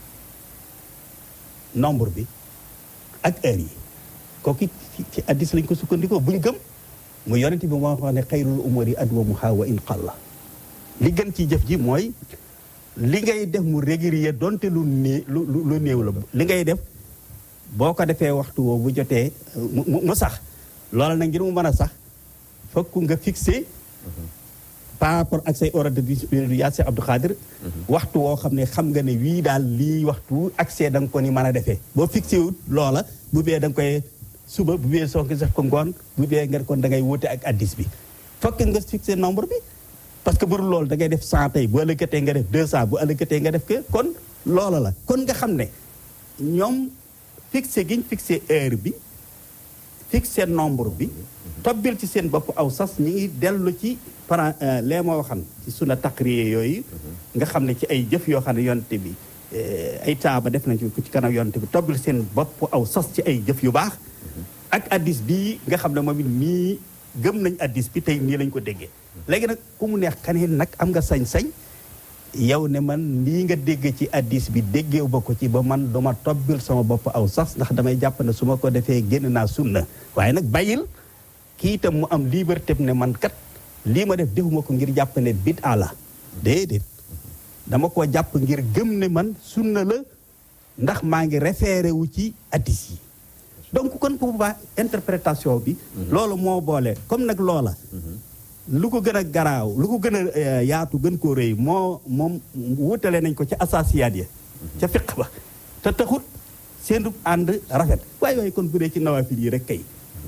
nombre bi ak heure yi kooku ci addis lañ ko sukkandikoo buñ gëm mu yonent bi moo wax ne xayrul umuri adwamuha wa in qalla li gën ci jëf ji mooy li ngay def mu régulier donte lu néew la li ngay def boo ko defee waxtu woo bu jotee mu sax loola nag ngir mu mën a sax fokk nga fixé par rapport ak say horaires de disponibilité yaa Cheikh Abdou Khadir waxtu woo xam ne xam nga ne wii daal lii waxtu accès da nga ko ni mën a defee boo fixé wut loola bu bee da nga koy suba bu bee soo ko def ko ngoon bu bee nga kon da ngay wute ak addis bi fokk nga fixé nombre bi parce que buru loolu da ngay def 100 tey bu ëllëgatee nga def 200 bu ëllëgatee nga def ko kon loola la kon nga xam ne ñoom fixé giñ fixé heure bi fixé nombre bi tobbil ci seen bopp aw sas ñi ngi dellu ci lee moo waxan ci sunna taqriye yooyu nga xam ne ci ay jëf yoo xam ne yonte bi ay taaba def nañ ci kanam yonte bi tobbil seen bopp aw sas ci ay jëf yu baax ak addis bii nga xam ne moom it nii gëm nañ addis bi tey nii lañ ko déggee léegi nag ku mu neex kaneen nag am nga sañ-sañ yow ne man lii nga dégg ci addis bi déggeew ba ko ci ba man duma tobbil sama bopp aw sas ndax damay jàpp ne su ma ko defee génn naa sunna waaye nag bàyyil kii itam mu am liberté ne man kat lii ma def defuma ko ngir jàpp ne bid'a la déedéet dama ko jàpp ngir gëm ne man sunna la ndax maa ngi référé wu ci addis yi donc kon bu baax interprétation bi loolu moo boole comme nag loola lu ko gën a garaaw lu ko gën a yaatu gën koo rëy moom wutale nañ ko ca asaasiyaat ya ca fiq ba te taxut seen ànd rafet waaye kon bu dee ci nawaafil yi rek kay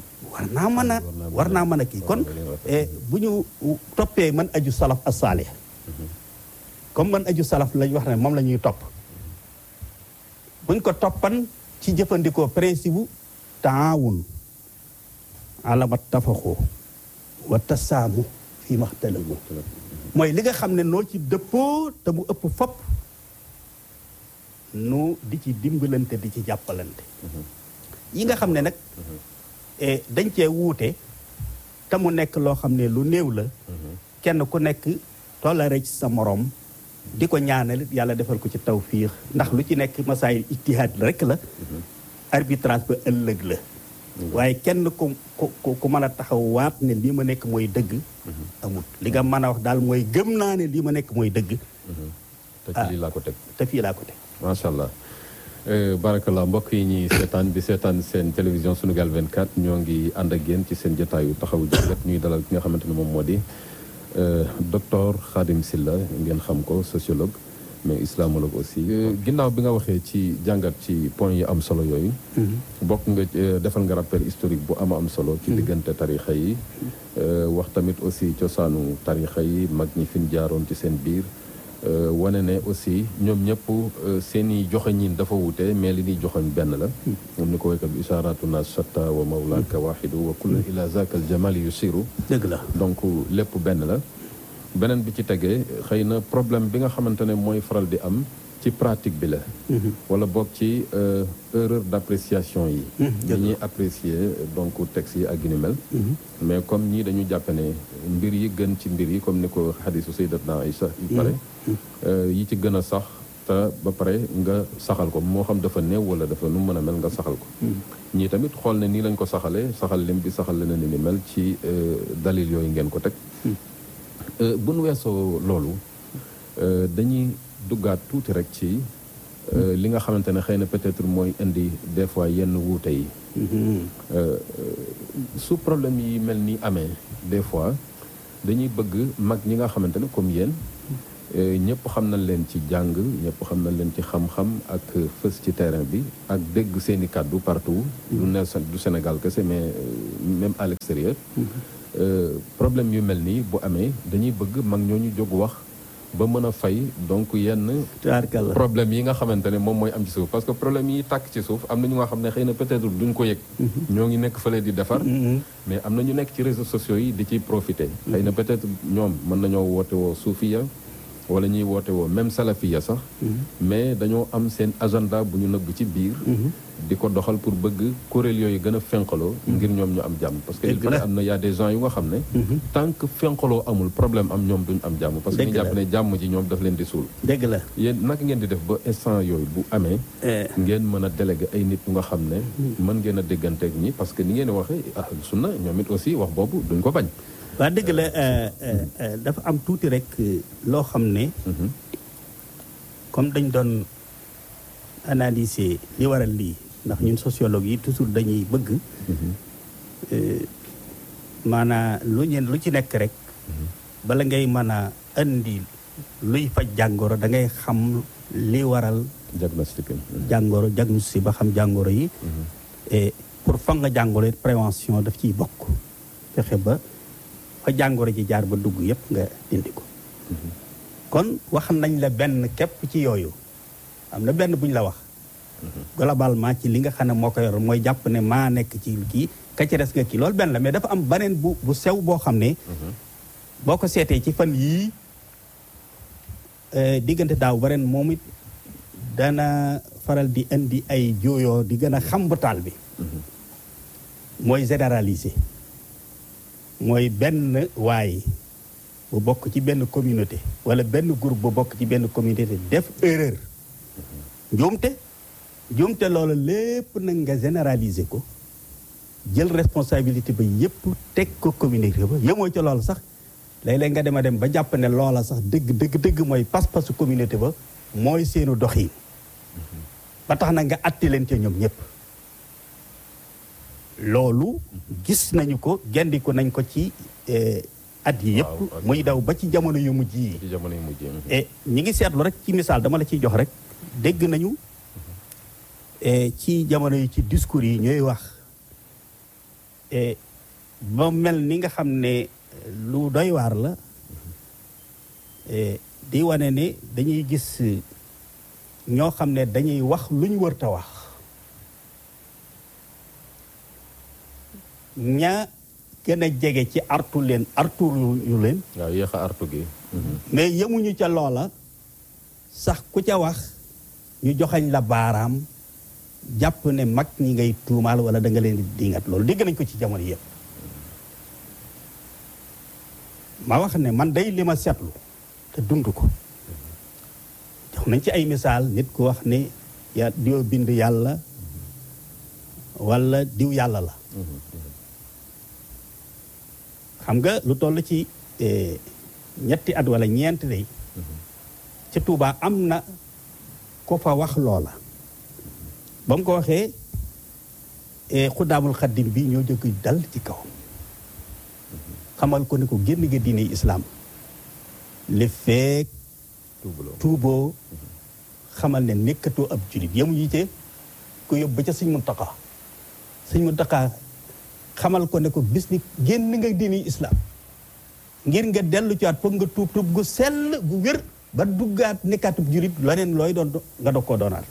war naa mën a kii kon bu ñu toppee man aju salaf as-saalih comme man aju salaf lañ wax ne moom la ñuy topp buñ ko toppan ci jëfandikoo principe bu taawun ala ma tafaxoo wa tasaamu fii maxtalafu mooy li nga xam ne noo ci dëppoo te mu ëpp fopp nu di ci dimbalante di ci jàppalante yi nga xam ne nag dañ cee wuute te mu nekk loo xam ne lu néew la kenn ku nekk toléré ci sa morom di ko ñaanal yàlla defal ko ci tawfiix ndax lu ci nekk masaayil ijtihaad rek la arbitrage ba ëllëg la waaye kenn ku mën a taxaw waat ne lii ma nekk mooy dëgg amul li nga mën a wax daal mooy gëm naa ne lii ma nekk mooy dëgg te fii laa ko teg te fii laa ko teg macha allah barakallah mbokk yi ñuy seetaan di seetaan seen télévision Sunugal 24 ñoo ngi ànd ak yéen ci seen jotaayu taxawu jàngat ñuy dalal ki nga xamante ne moom moo di docteur Khadim Sylla ngeen xam ko sociologue mais islamologue aussi ginnaaw bi nga waxee ci jàngat ci point yi am solo yooyu bokk nga defal nga rappel historique bu am solo ci diggante tarixa yi wax tamit aussi cosaanu tarixa yi mag ñi fi ñu jaaroon ci seen biir wane ne aussi ñoom ñëpp seen i joxoñin dafa wute mais li ñuy joxoñ benn la moom ni ko waykat bi isharatuna shatta wa mawlaka wahidu wa kullu ila zaka al jamali yusiru dëgg la donc lépp benn la beneen bi ci tegee xëy na problème bi nga xamante ne mooy faral di am ci pratique bi la wala boog ci erreur d'appréciation yi dañuy apprécier donc texte yi ak yu ni mel mais comme ñii dañu jàpp ne mbir yi gën ci mbir yi comme ni ko xadisu sayyidatna Aïcha yu pare yi ci gën a sax te ba pare nga saxal ko moo xam dafa néew wala dafa nu mën a mel nga saxal ko ñii tamit xool ne nii lañ ko saxalee saxal lim bi saxal leneen ni mel ci dalil yooyu ngeen ko teg bu nu weesoo loolu dañuy duggaat tuuti rek ci li nga xamante ne xëy na peut-être mooy indi des fois yenn wuute yi su problème yi mel ni amee des fois dañuy bëgg mag ñi nga xamante ne comme yéen ñëpp xam nañ leen ci jàng ñëpp xam nañ leen ci xam-xam ak fës ci terrain bi ak dégg seeni kàddu partout du Sénégal kese mais même à l'extérieur problème yu mel nii bu amee dañuy bëgg mag ñooñu jóg wax ba mën a fay donc yenn problème yi nga xamante ne moom mooy am ci suuf parce que problème yi tàkk ci suuf am na ñu nga xam ne xëy na peut-être duñ ko yëg ñoo ngi nekk fële di defar mais am na ñu nekk ci réseaux sociaux yi di ciy profiter xëy na peut-être ñoom mën nañoo woote woo suufiya wala ñuy woote woo même salafiya sax mais dañoo am seen agenda bu ñu nëbb ci biir di ko doxal pour bëgg kuréel yooyu gën a fenqaloo ngir ñoom ñu am jàmm parce que il faut am na y a des gens yu nga xam ne tant que fenqaloo amul problème am ñoom duñ am jàmm parce que ñu jàpp ne jàmm ji ñoom daf leen di suul dëgg la yéen naka ngeen di def ba instant yooyu bu amee ngeen mën a délégué ay nit yu nga xam ne mën ngeen a dégganteeg ñi parce que ni ngeen di waxee ahlu sunna ñoom it aussi wax boobu duñ ko bañ waa dëgg la dafa am tuuti rek loo xam ne comme dañ doon analyser li waral lii ndax ñun sociologue yi toujours dañuy bëgg maanaam lu ci nekk rek bala ngay mën a indi luy faj jàngoro da ngay xam li waral diagnostic ba xam jàngoro yi et pour fa nga jàngoro it prévention daf ciy bokk fexe ba fa jàngoro ji jaar ba dugg yépp nga dindi ko kon wax nañ la benn képp ci yooyu am na benn buñ la wax globalement ci li nga xam ne moo ko yor mooy jàpp ne maa nekk ci kii ka ci des nga kii loolu benn la mais dafa am beneen bu sew boo xam ne boo ko seetee ci fan yii diggante daaw ba ren moom it dana faral di indi ay jooyoo di gën a xambataal bi mooy généraliser mooy benn waay bu bokk ci benn communauté wala benn groupe bu bokk ci benn communauté def erreur njuumte loolu lépp nag nga généraliser ko jël responsabilité ba yépp teg ko communauté ba yemoo ca loolu sax léeg-léeg nga dem ba jàpp ne loola sax dëgg mooy pas-pasu communauté ba mooy seenu doxin ba tax na nga atti leen ca ñoom ñëpp loolu gis nañu ko gendiku nañ ko ci at yi yëpp muy daw ba ci jamono yu mujj yi et ñi ngi seetlu rek ci misaal dama la ciy jox rek dégg nañu ci jamono yi ci discours yi ñooy wax ba mel ni nga xam ne lu doy waar la di wane ne dañuy gis ñoo xam ne dañuy wax lu ñu wërta wax ña gën a jege ci artu leen waaw yéex a artu gi mais yemuñu ca loola sax ku ca wax ñu joxañ la baaraam jàpp ne mag ñi ngay tuumaal wala da nga leen di dingat loolu dégg nañ ko ci jamono yëpp ma wax ne man day li ma seetlu te dund ko jox nañ ci ay misaal nit ku wax ne ya diw bind yàlla wala diw yàlla la xam nga lu toll ci ñetti at wala ñeent day ci Touba am na ko fa wax loola ba mu ko waxee xuddaamul xaddim bi ñoo jóg dal ci kaw xamal ko ne ko génn nga diine islaam li feek tuuboo xamal ne nekkatoo ab julit yemuñu ci ko yóbbu ca sëñ Muntaxa xamal ko ne ko bis ni génn nga diine islaam ngir nga dellu ci waat foog nga tuub gu sell gu wér ba duggaat nekkaatub julit leneen looy doon nga dog koo doonaat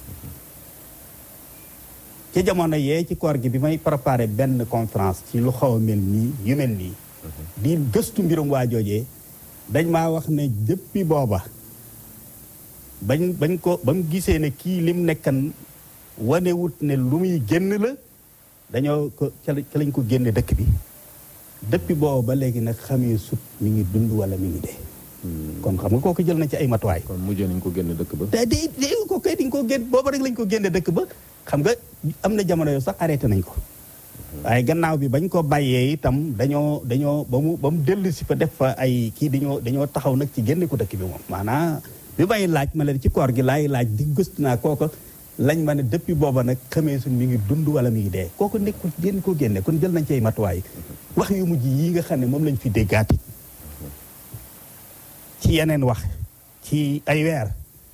ci jamono yee ci koor gi bi may préparé benn conférence ci lu xaw a mel nii yu mel nii di gëstu mbirum waa joojee dañ maa wax ne depuis booba bañ ko ba mu gisee ne kii lim nekkan wanewut ne lu muy génn la dañoo ko ca lañ ko génne dëkk bi depuis booba ba léegi nag xamee sut mi ngi dund wala mi ngi dee kon xam nga kooku jël nañ ci ay matuwaay kon mujjee nañ ko génne dëkk ba te di ko kay diñ ko génn booba rek lañ ko génne dëkk ba xam nga am na jamono yoo sax arrêté nañ ko waaye gannaaw bi bañ ko bàyyee itam dañoo ba mu dellu si fa def fa ay kii dañoo taxaw nag ci génne ko dëkk bi moom maanaam bi may laaj ma leen ci koor gi laay laaj di gëstu naa kooko lañ ma ne depuis booba nag xamee suñ mi ngi dund wala mi ngi dee kooku nekkul génn ko génne kon jël nañ ci ay matuwaay wax yu mujj yi nga xam ne moom lañ fi déggaati ci yeneen wax ci ay weer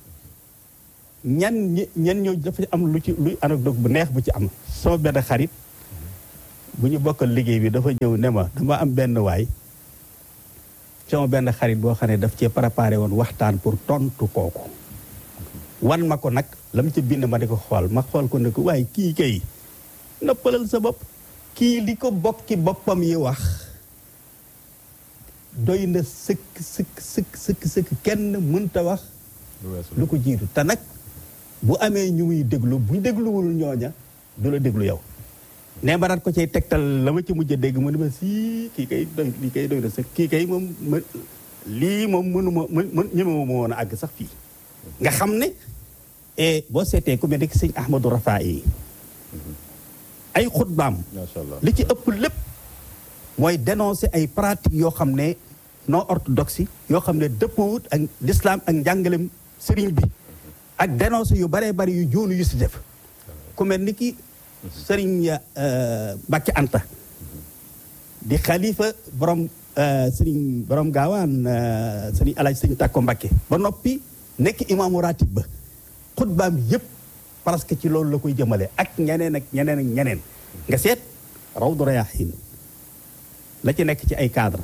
ñan ñoo dafa am lu anecdote bu neex bu ci am sama benn xarit bu ñu bokkal liggéey bi dafa ñëw ne ma dama am benn waay sama benn xarit boo xam ne daf cee préparé woon waxtaan pour tontu kooku wan ma ko nag la mu ci bind ma di ko xool ma xool ko ne ko waaye kii kay noppalal sa bopp kii li ko bokki boppam yi wax doy na sëkk kenn mënta wax lu ko jiitu te nag bu amee ñu muy déglu bu dégluwul ñooña du la déglu yow ne ma daat ko cay tegtal la ma ci mujj a dégg mu ne ma si kii kay doy na sëkk kii kay moom lii moom mënuma ñemewuma woon a àgg sax fii nga xam ne boo seetee ku mel ne sëñ Ahmadou Rafaay ay xutbaam li ci ëpp lépp mooy dénoncer ay pratiques yoo xam ne non orthodoxe yoo xam ne dëppoowut ak l'islam ak njàngalem sëriñ bi ak dénoncer yu baree bari yu joonu yu si def ku mel ni ki sëriñ Mbàkke Anta di xalifa borom sëriñ borom gaawaan sëriñ alaaj sëriñ Tàkko Mbàkke ba noppi nekk imaamu ratib ba xutbaam yëpp parce que ci loolu la koy jëmale ak ñeneen nga seet Rawdu Rayaahiin la ci nekk ci ay cadre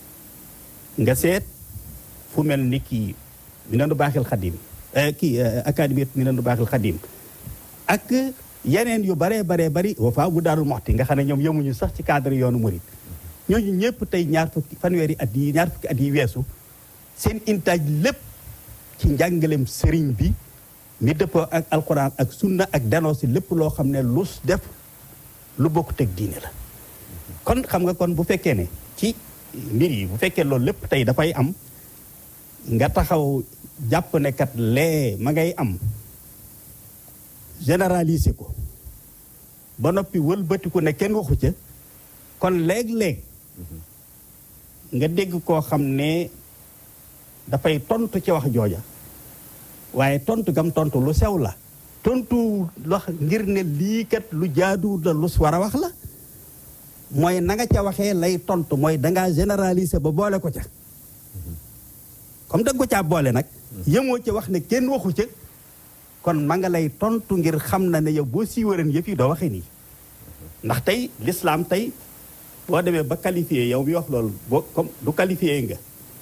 nga seet fu mel ni kii Minanu Baaxil Xadim académie Minanu Baaxil Xadim ak yeneen yu baree bari Wafa bu Daarul Muxti nga xam ne ñoom yemuñu sax ci cadre yoonu murid ñooñu ñëpp tey fanweeri at yi weesu seen intaaj lépp ci njàngaleem sëriñ bi mi dëppoo ak alquran ak sunna ak dénoncer lépp loo xam ne lu def lu bokkut ak diine la kon xam nga kon bu fekkee ne ci mbir yi bu fekkee loolu lépp tey dafay am nga taxaw jàpp ne kat lee ma ngay am généraliser ko ba noppi wëlbatiku ne kenn waxu ca kon léeg-léeg nga dégg koo xam ne dafay tontu ci wax jooja waaye tontu gam tontu lu sew la tontu wax ngir ne lii kat lu jaadu la lu war a wax la mooy na nga ca waxee lay tontu mooy dangaa généraliser ba boole ko ca comme da nga ko caa boole nag yemoo ca wax ne kenn waxu ca kon ma nga lay tontu ngir xam na ne yow boo siiwareen yëf yi doo waxee nii ndax tey l'islam tey boo demee ba qualifié yow mi wax loolu boo comme du qualifié nga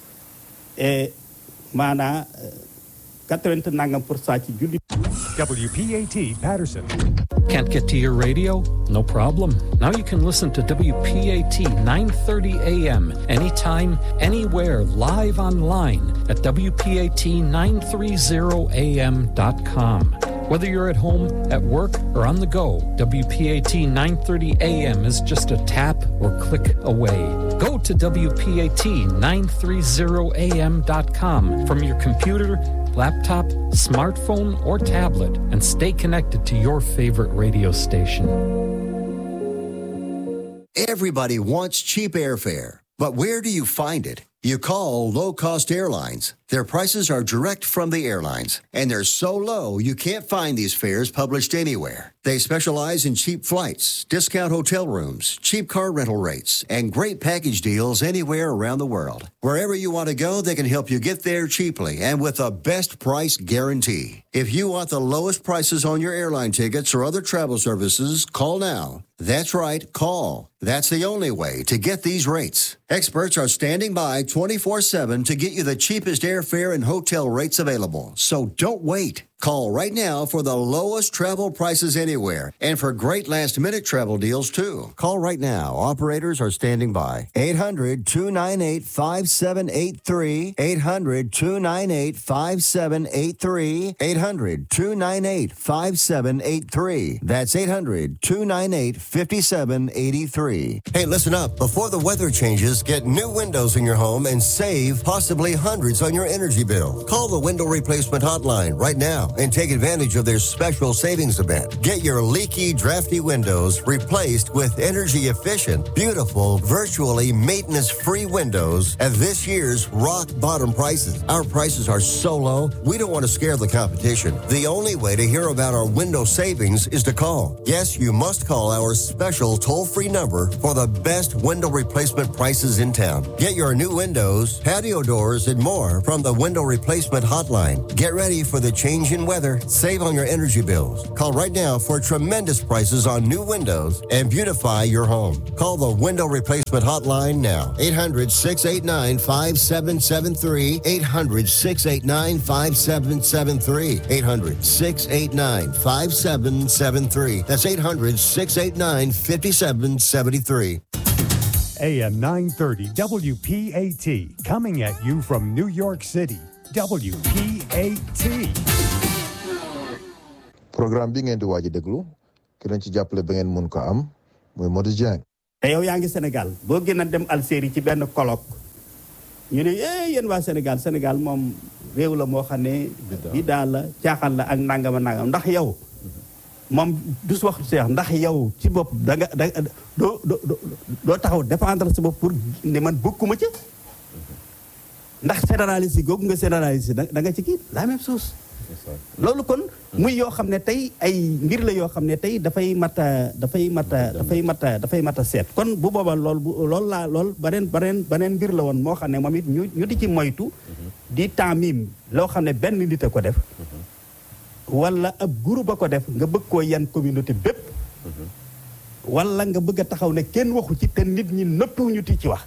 maanaa 80 nangam % ci julli. WPAT Patterson. Can't get to your radio? No problem. Now you can listen to WPAT 930 AM anytime, anywhere, live online at WPAT930am.com. Whether you're at home, at work, or on the go, WPAT 930 AM is just a tap or click away. Go to WPAT930am.com from your computer, laptop, smartphone, or tablet and stay connected to your favorite radio station. Everybody wants cheap airfare, but where do you find it? You call low-cost airlines. Their prices are direct from the airlines, and they're so low you can't find these fares published anywhere. They specialize in cheap flights, discount hotel rooms, cheap car rental rates, and great package deals anywhere around the world. Wherever you want to go, they can help you get there cheaply and with a best price guarantee. If you want the lowest prices on your airline tickets or other travel services, call now. That's right, call. That's the only way to get these rates. Experts are standing by 24/7 to get you the cheapest airfare and hotel rates available. So don't wait. Call right now for the lowest travel prices anywhere and for great last-minute travel deals, too. Call right now. Operators are standing by. 800-298-5783. 800-298-5783. 800-298-5783. That's 800-298-5783. Hey, listen up. Before the weather changes, get new windows in your home and save possibly hundreds on your energy bill. Call the Window Replacement Hotline right now. now and take advantage of their special savings event. Get your leaky, drafty windows replaced with energy-efficient, beautiful, virtually maintenance-free windows at this year's rock-bottom prices. Our prices are so low, we don't want to scare the competition. The only way to hear about our window savings is to call. Yes, you must call our special toll-free number for the best window replacement prices in town. Get your new windows, patio doors, and more from the Window Replacement Hotline. Get ready for the change in weather. Save on your energy bills. Call right now for tremendous prices on new windows and beautify your home. Call the Window Replacement Hotline now. 800-689-5773. 800-689-5773. 800-689-5773. That's 800-689-5773. AM 930 WPAT, coming at you from New York City. WPAT. programme bi ngeen di waaj a déglu ki leen ci jàppale ba ngeen mun ko am mooy Modou Dieng. te yow yaa ngi Sénégal boo gën a dem Algérie ci benn colloque ñu ne yéen waa Sénégal moom réew la moo xam ne bidaa la caaxaan la ak nangama nangam ndax yow moom du su wax seex ndax yow ci bopp doo taxaw défendre sa bopp pour ne man bokkuma ci ndax fédéraliste yi googu nga fédéraliste da nga ci kii la même chose loolu kon muy yoo xam ne tey ay mbir la yoo xam ne tey dafay mat a seet kon bu boobaa loolu beneen mbir la woon moo xam ne moom it ñu di ci moytu di taamim loo xam ne benn nit a ko def wala ab groupe a ko def nga bëgg koo yan communauté bépp wala nga bëgg a taxaw ne kenn waxu ci te nit ñi nëppuñu ti ci wax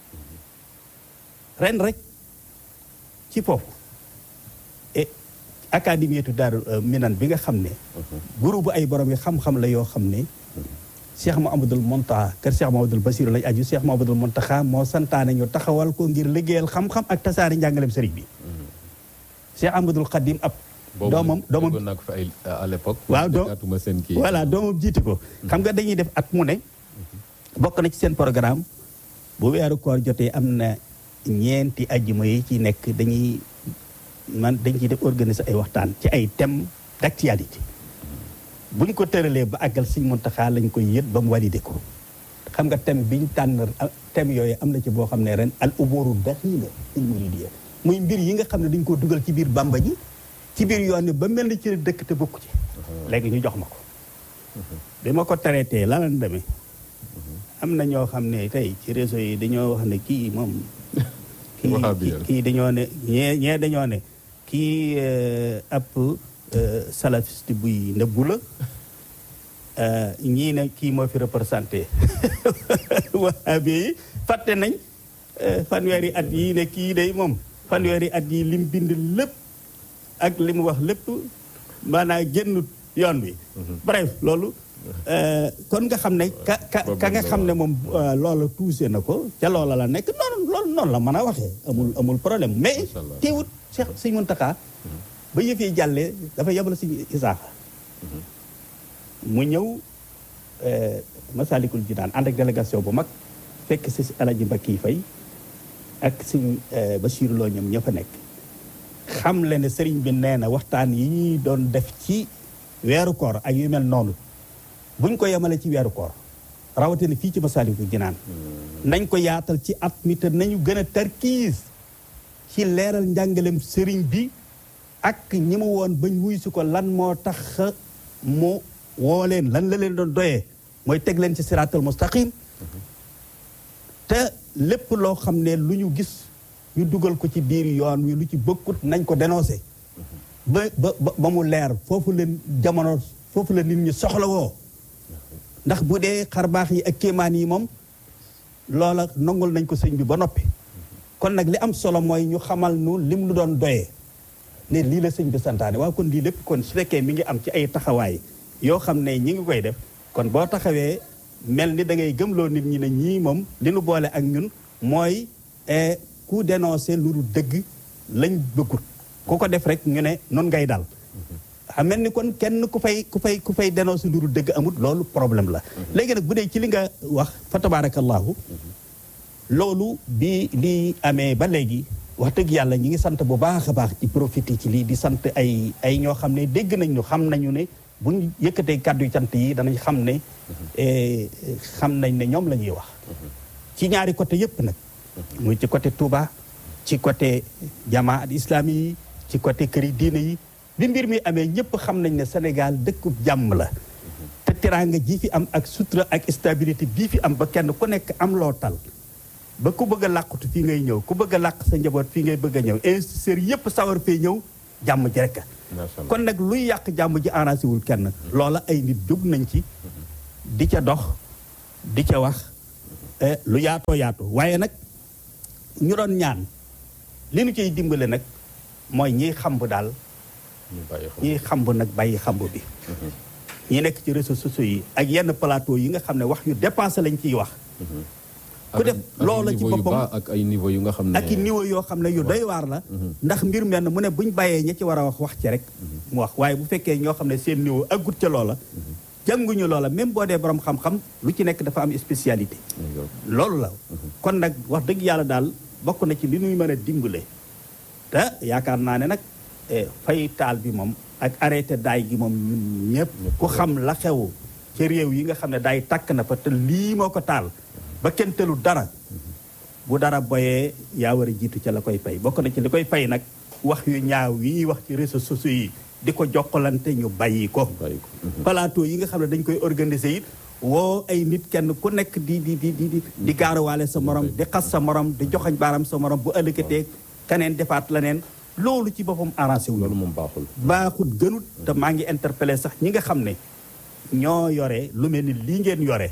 ren rek ci foofu et académie Daaru Minan bi nga xam ne groupe ay borom yi xam-xam la yoo xam ne Cheikh Mouhamadoul Mountakha kër Cheikh Mouhamadoul Bassirou lañ aju Cheikh Mouhamadoul Mountakha moo santaane ñu taxawal ko ngir liggéeyal xam-xam ak tasaari njàngaleem sëriñ bi Cheikh Ahmadoul Khadim ab doomam naa ko fi ay à l'époque waaw seen kii voilà doomam jiite ko xam nga dañuy def at mu ne bokk na ci seen programme bu weeru koor jotee am na ñeenti ajjuma yi ci nekk dañ ciy def organiser ay waxtaan ci ay thèmes d'actualité bu ñu ko tëralee ba àggal Sëriñ Muntaxa lañ koy yët ba mu validé ko xam nga thème bi ñu tànn thème yooyu am na ci boo xam ne ren al umuru daxila fil muridiyya muy mbir yi nga xam ne dañ ko dugal ci biir Bamba ji ci biir yoon ba mel ni ci dëkk te bokku ci léegi ñu jox ma ko bi ma ko traité la lan demee am na ñoo xam ne tey ci réseau yi dañoo wax ne kii moom kii dañoo ne ñee dañoo ne kii ab salafiste buy nëbbu la ñii ne kii moo fi représenté wahabi yi fàtte nañ fanweeri at yi ne kii day moom fanweeri at yi lim bind lépp ak li mu wax lépp maanaam génn yoon bi bref loolu kon nga xam ne ka nga xam ne moom loola tuuse na ko ca loola la nekk noonu la mën a waxee amul problème mais teewut Cheikh Sëñ Muntaxa ba yëf yi jàllee dafa yebal Sëñ Isaaxa mu ñëw Masalikul Jinaan ànd ak délégation bu mag fekk si Alaji Mbakki Fay ak Sëñ Basiru Lo ñoom ña fa nekk xam le ne sëriñ bi nee na waxtaan yi ñuy doon def ci weeru koor ak yu mel noonu buñ ko yemale ci weeru koor rawatina fii ci Masaalikul Jinaan nañ ko yaatal ci at mi te nañu gën a tarkiis ci leeral njàngalem sëriñ bi ak ñi mu woon bañ wuy si ko lan moo tax mu woo leen lan la leen doon doyee mooy teg leen ci siraatal mustaqim te lépp loo xam ne lu ñu gis ñu dugal ko ci biir yoon wi lu ci bokkut nañ ko dénoncé ba mu leer foofu leen jamono foofu la nit ñi soxla woo ndax bu dee xarbaax yi ak kéemaan yi moom loola nangul nañ ko sëñ bi ba noppi kon nag li am solo mooy ñu xamal nu lim lu doon doyee ne lii la sëñ bi santaane waaw kon lii lépp kon su fekkee mi ngi am ci ay taxawaay yoo xam ne ñi ngi koy def kon boo taxawee mel ni da ngay gëmloo nit ñi ne ñii moom li nu boole ak ñun mooy ku dénoncé lu dul dëgg lañ bëggut ku ko def rek ñu ne noonu ngay dal xam mel ni kon kenn ku fay dénoncé lu dul dëgg amut loolu problème la léegi nag bu dee ci li nga wax fa tabarakallahu loolu bi li amee ba léegi wax dëgg yàlla ñi ngi sant bu baax a baax ci profité ci lii di sant ay ñoo xam ne dégg nañ ñu xam nañu ne buñ yëkkatee kàddu cant yi danañ xam ne xam nañ ne ñoom la ñuy wax ci ñaari côté yëpp nag muy ci côté Touba ci côté jamaat islami yi ci côté këri diine yi bi mbir mi amee ñëpp xam nañ ne Sénégal dëkkub jàmm la te teraanga ji fi am ak sutura ak stabilité bii fi am ba kenn ku nekk am loo tal ba ku bëgg a làqutu fii ngay ñëw ku bëgg a làq sa njaboot fii ngay bëgg a ñëw investisseurs yëpp sawar fee ñëw jàmm ji rek kon nag luy yàq jàmm ji arrangé wul kenn loola ay nit jóg nañ ci di ca dox di ca wax lu yaatoo yaatoo waaye nag ñu doon ñaan li nu ciy dimbale nag mooy ñiy xamb daal ñiy xamb nag bàyyi xamb bi ñi nekk ci réseaux sociaux yi ak yenn plateau yi nga xam ne wax yu dépensé lañ ciy wax ku def loola ci boppam ak ay niveau yu nga xam ne ak i niveau yoo xam ne yu doy waar la ndax mbir menn mu ne buñ bàyyee ña ci war a wax ci rek mu wax waaye bu fekkee ñoo xam ne seen niveau aggut ca loola jànguñu loola même boo dee borom xam-xam lu ci nekk dafa am spécialité loolu la kon nag wax dëgg yàlla daal bokk na ci li ñuy mën a dimbale te yaakaar naa ne nag fay taal bi moom ak arrêté daay gi moom ñun ñëpp ku xam la xew ci réew yi nga xam ne daay tàkk na fa te lii moo ko taal ba kenn telu dara bu dara boyee yaa war a jiitu ca la koy fay bokk na ci li koy fay nag wax yu ñaaw yi ñuy wax ci réseaux sociaux yi di ko jokkalante ñu bàyyi ko plateau yi nga xam ne dañ koy organiser it woo ay nit kenn ku nekk di gaarawaale sa morom di xas sa morom di joxañ baaram sa morom bu ëllëgatee keneen defaat leneen loolu ci boppam arrangé wu loolu moom baaxul gënut te maa ngi interpellé sax ñi nga xam ne ñoo yore lu mel ni lii ngeen yore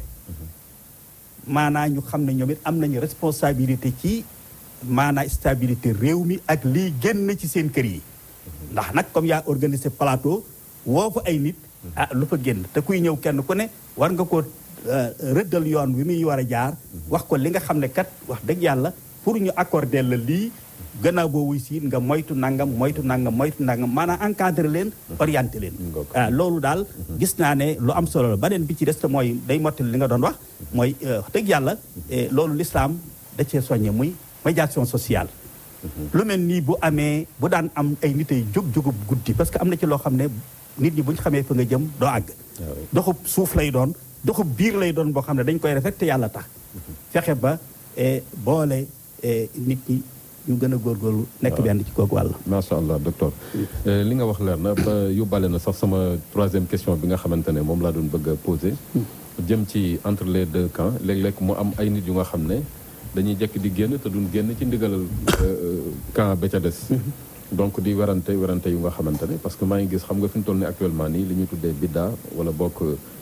maanaa ñu xam ne ñoom it am nañu responsabilité ci maanaa stabilité réew mi ak lii génn ci seen kër yi ndax nag comme yaa organisé plateau woo fa ay nit lu fa génn te kuy ñëw kenn ku ne war nga ko rëddal yoon wi muy war a jaar wax ko li nga xam ne kat wax dëgg yàlla pour ñu accorder la lii gannaaw boo wuy si nga moytu nangam maanaam encadré leen orienté leen loolu daal gis naa ne lu am solo la beneen bi ci des te mooy day mottali li nga doon wax mooy wax dëgg yàlla loolu l'islam da cee soññe muy médiation sociale lu mel nii bu amee bu daan am ay nit ay jógub guddi parce que am na ci loo xam ne nit ñi bu ñu xamee fa nga jëm doo àgg doxub suuf lay doon doxub biir lay doon boo xam ne dañ koy rafet te yàlla tax fexe ba boole nit ñi ñu gën a góorgóorlu nekk benn ci kooku wàll macha allah docteur li nga wax leer na ba yóbbaale na sax sama troisième question bi nga xamante ne moom laa doon bëgg a poser jëm ci entre les deux camps léeg-léeg mu am ay nit yu nga xam ne dañuy jekk di génn te duñ génn ci ndigalal camp ba ca des donc di werante yu nga xamante ne parce que maa ngi gis xam nga fi ñu toll ni actuellement nii li ñuy tuddee bidda wala bokk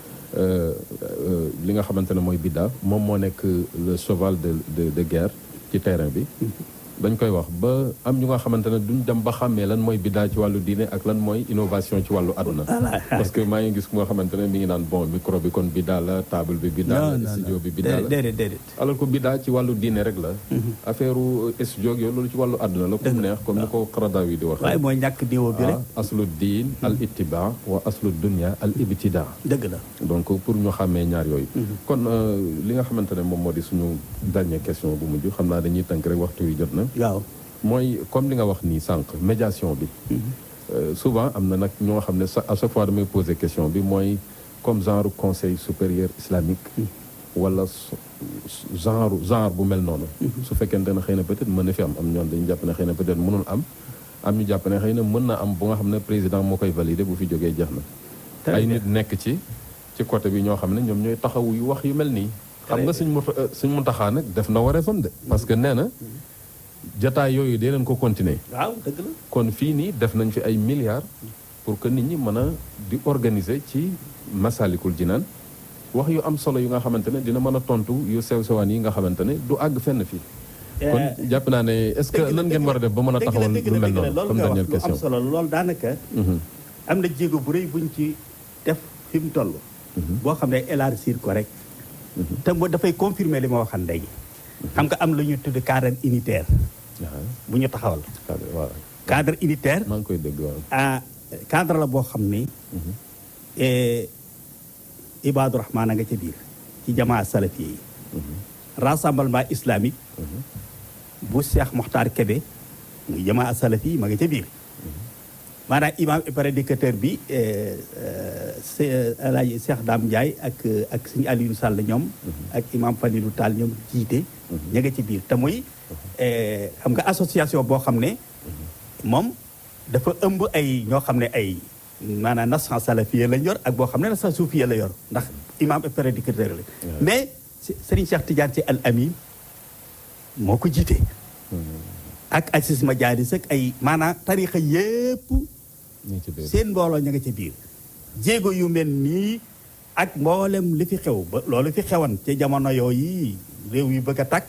li nga xamante ne mooy bidda moom moo nekk le cheval de guerre ci terrain bi dañ koy wax ba am ñu nga xamante ne duñ dem ba xàmmee lan mooy biddaa ci wàllu diine ak lan mooy innovation ci wàllu àdduna parce que maa ngi gis ku nga xamante ne mi ngi naan bon micro bi kon biddaa la table bi biddaa la studio bi biddaa la déedéet alors que biddaa ci wàllu diine rek la affaire studio yooyu loolu ci wàllu àdduna la comme neex comme ni ko Qaradawi di wax waaye mooy ñàkk diwo bi rek aslu diin al ittiba wa aslu dunya al ibtida dëgg la donc pour ñu xàmmee ñaar yooyu kon li nga xamante ne moom moo di suñu dernière question bu mujj xam naa dañuy tënk rek waxtu wi jot na waaw mooy comme li nga wax nii sànq médiation bi souvent am na nag ñoo xam ne à chaque fois damay poser question bi mooy comme genre conseil supérieur islamique wala genre bu mel noonu su fekkente ne xëy na peut-être mën na fi am ñoon dañu jàpp ne xëy na peut-être mënul am ñu jàpp ne xëy na mën na am bu nga xam ne président moo koy valider bu fi jógee jeex na ay nit nekk ci côté bi ñoo xam ne ñoom ñooy taxawu yu wax yu mel nii xam nga suñ Muntaxa nag def na wareefam de parce que nee na jataay yooyu dee leen ko continuer waaw dëgg la kon fii nii def nañ fi ay milliards pour que nit ñi mën a di organiser ci Masalikul Jinaan wax yu am solo yu nga xamante ne dina mën a tontu yu sew-sewaan yi nga xamante ne du àgg fenn fii kon jàpp naa ne est-ce que nan ngeen war a def ba mën a taxawal lu mel noonu comme dernière question am solo loolu daanaka am na jéego bu rëy buñ ci def fi mu toll boo xam ne élargir ko rek te moo dafay confirmer li ma waxan léegi xam nga am lu ñu tudd cadre unitaire bu ñu taxawal cadre unitaire maa ngi koy dégg waaw cadre la boo xam ni Ibaadu Rahmaan a nga ca biir ci jamaa salafiye yi rassemblement islamique bu Cheikh Mokhtar Kébé muy jamaa salafi ma nga ca biir maanaam imam prédicateur bi Alaaji Cheikh Dame Ndiaye ak suñu Aliou Sall ñoom ak imam Falilou Tall ñoom jiite ña nga ci biir te muy xam nga association boo xam ne moom dafa ëmb ay ñoo xam ne ay maanaam nasan salafiya lañ yor ak boo xam ne nasan suufiya la yor ndax imam prédicateur la mais Serigne Cheikh Tidiane Sy Al Amin moo ko jiite ak Aziz Madialis ak ay maanaam tarixa yépp seen mbooloo ña nga ca biir jéego yu mel nii ak mboolem li fi xew ba loolu fi xewan ca jamono yooyu réew yu bëgg a tàkk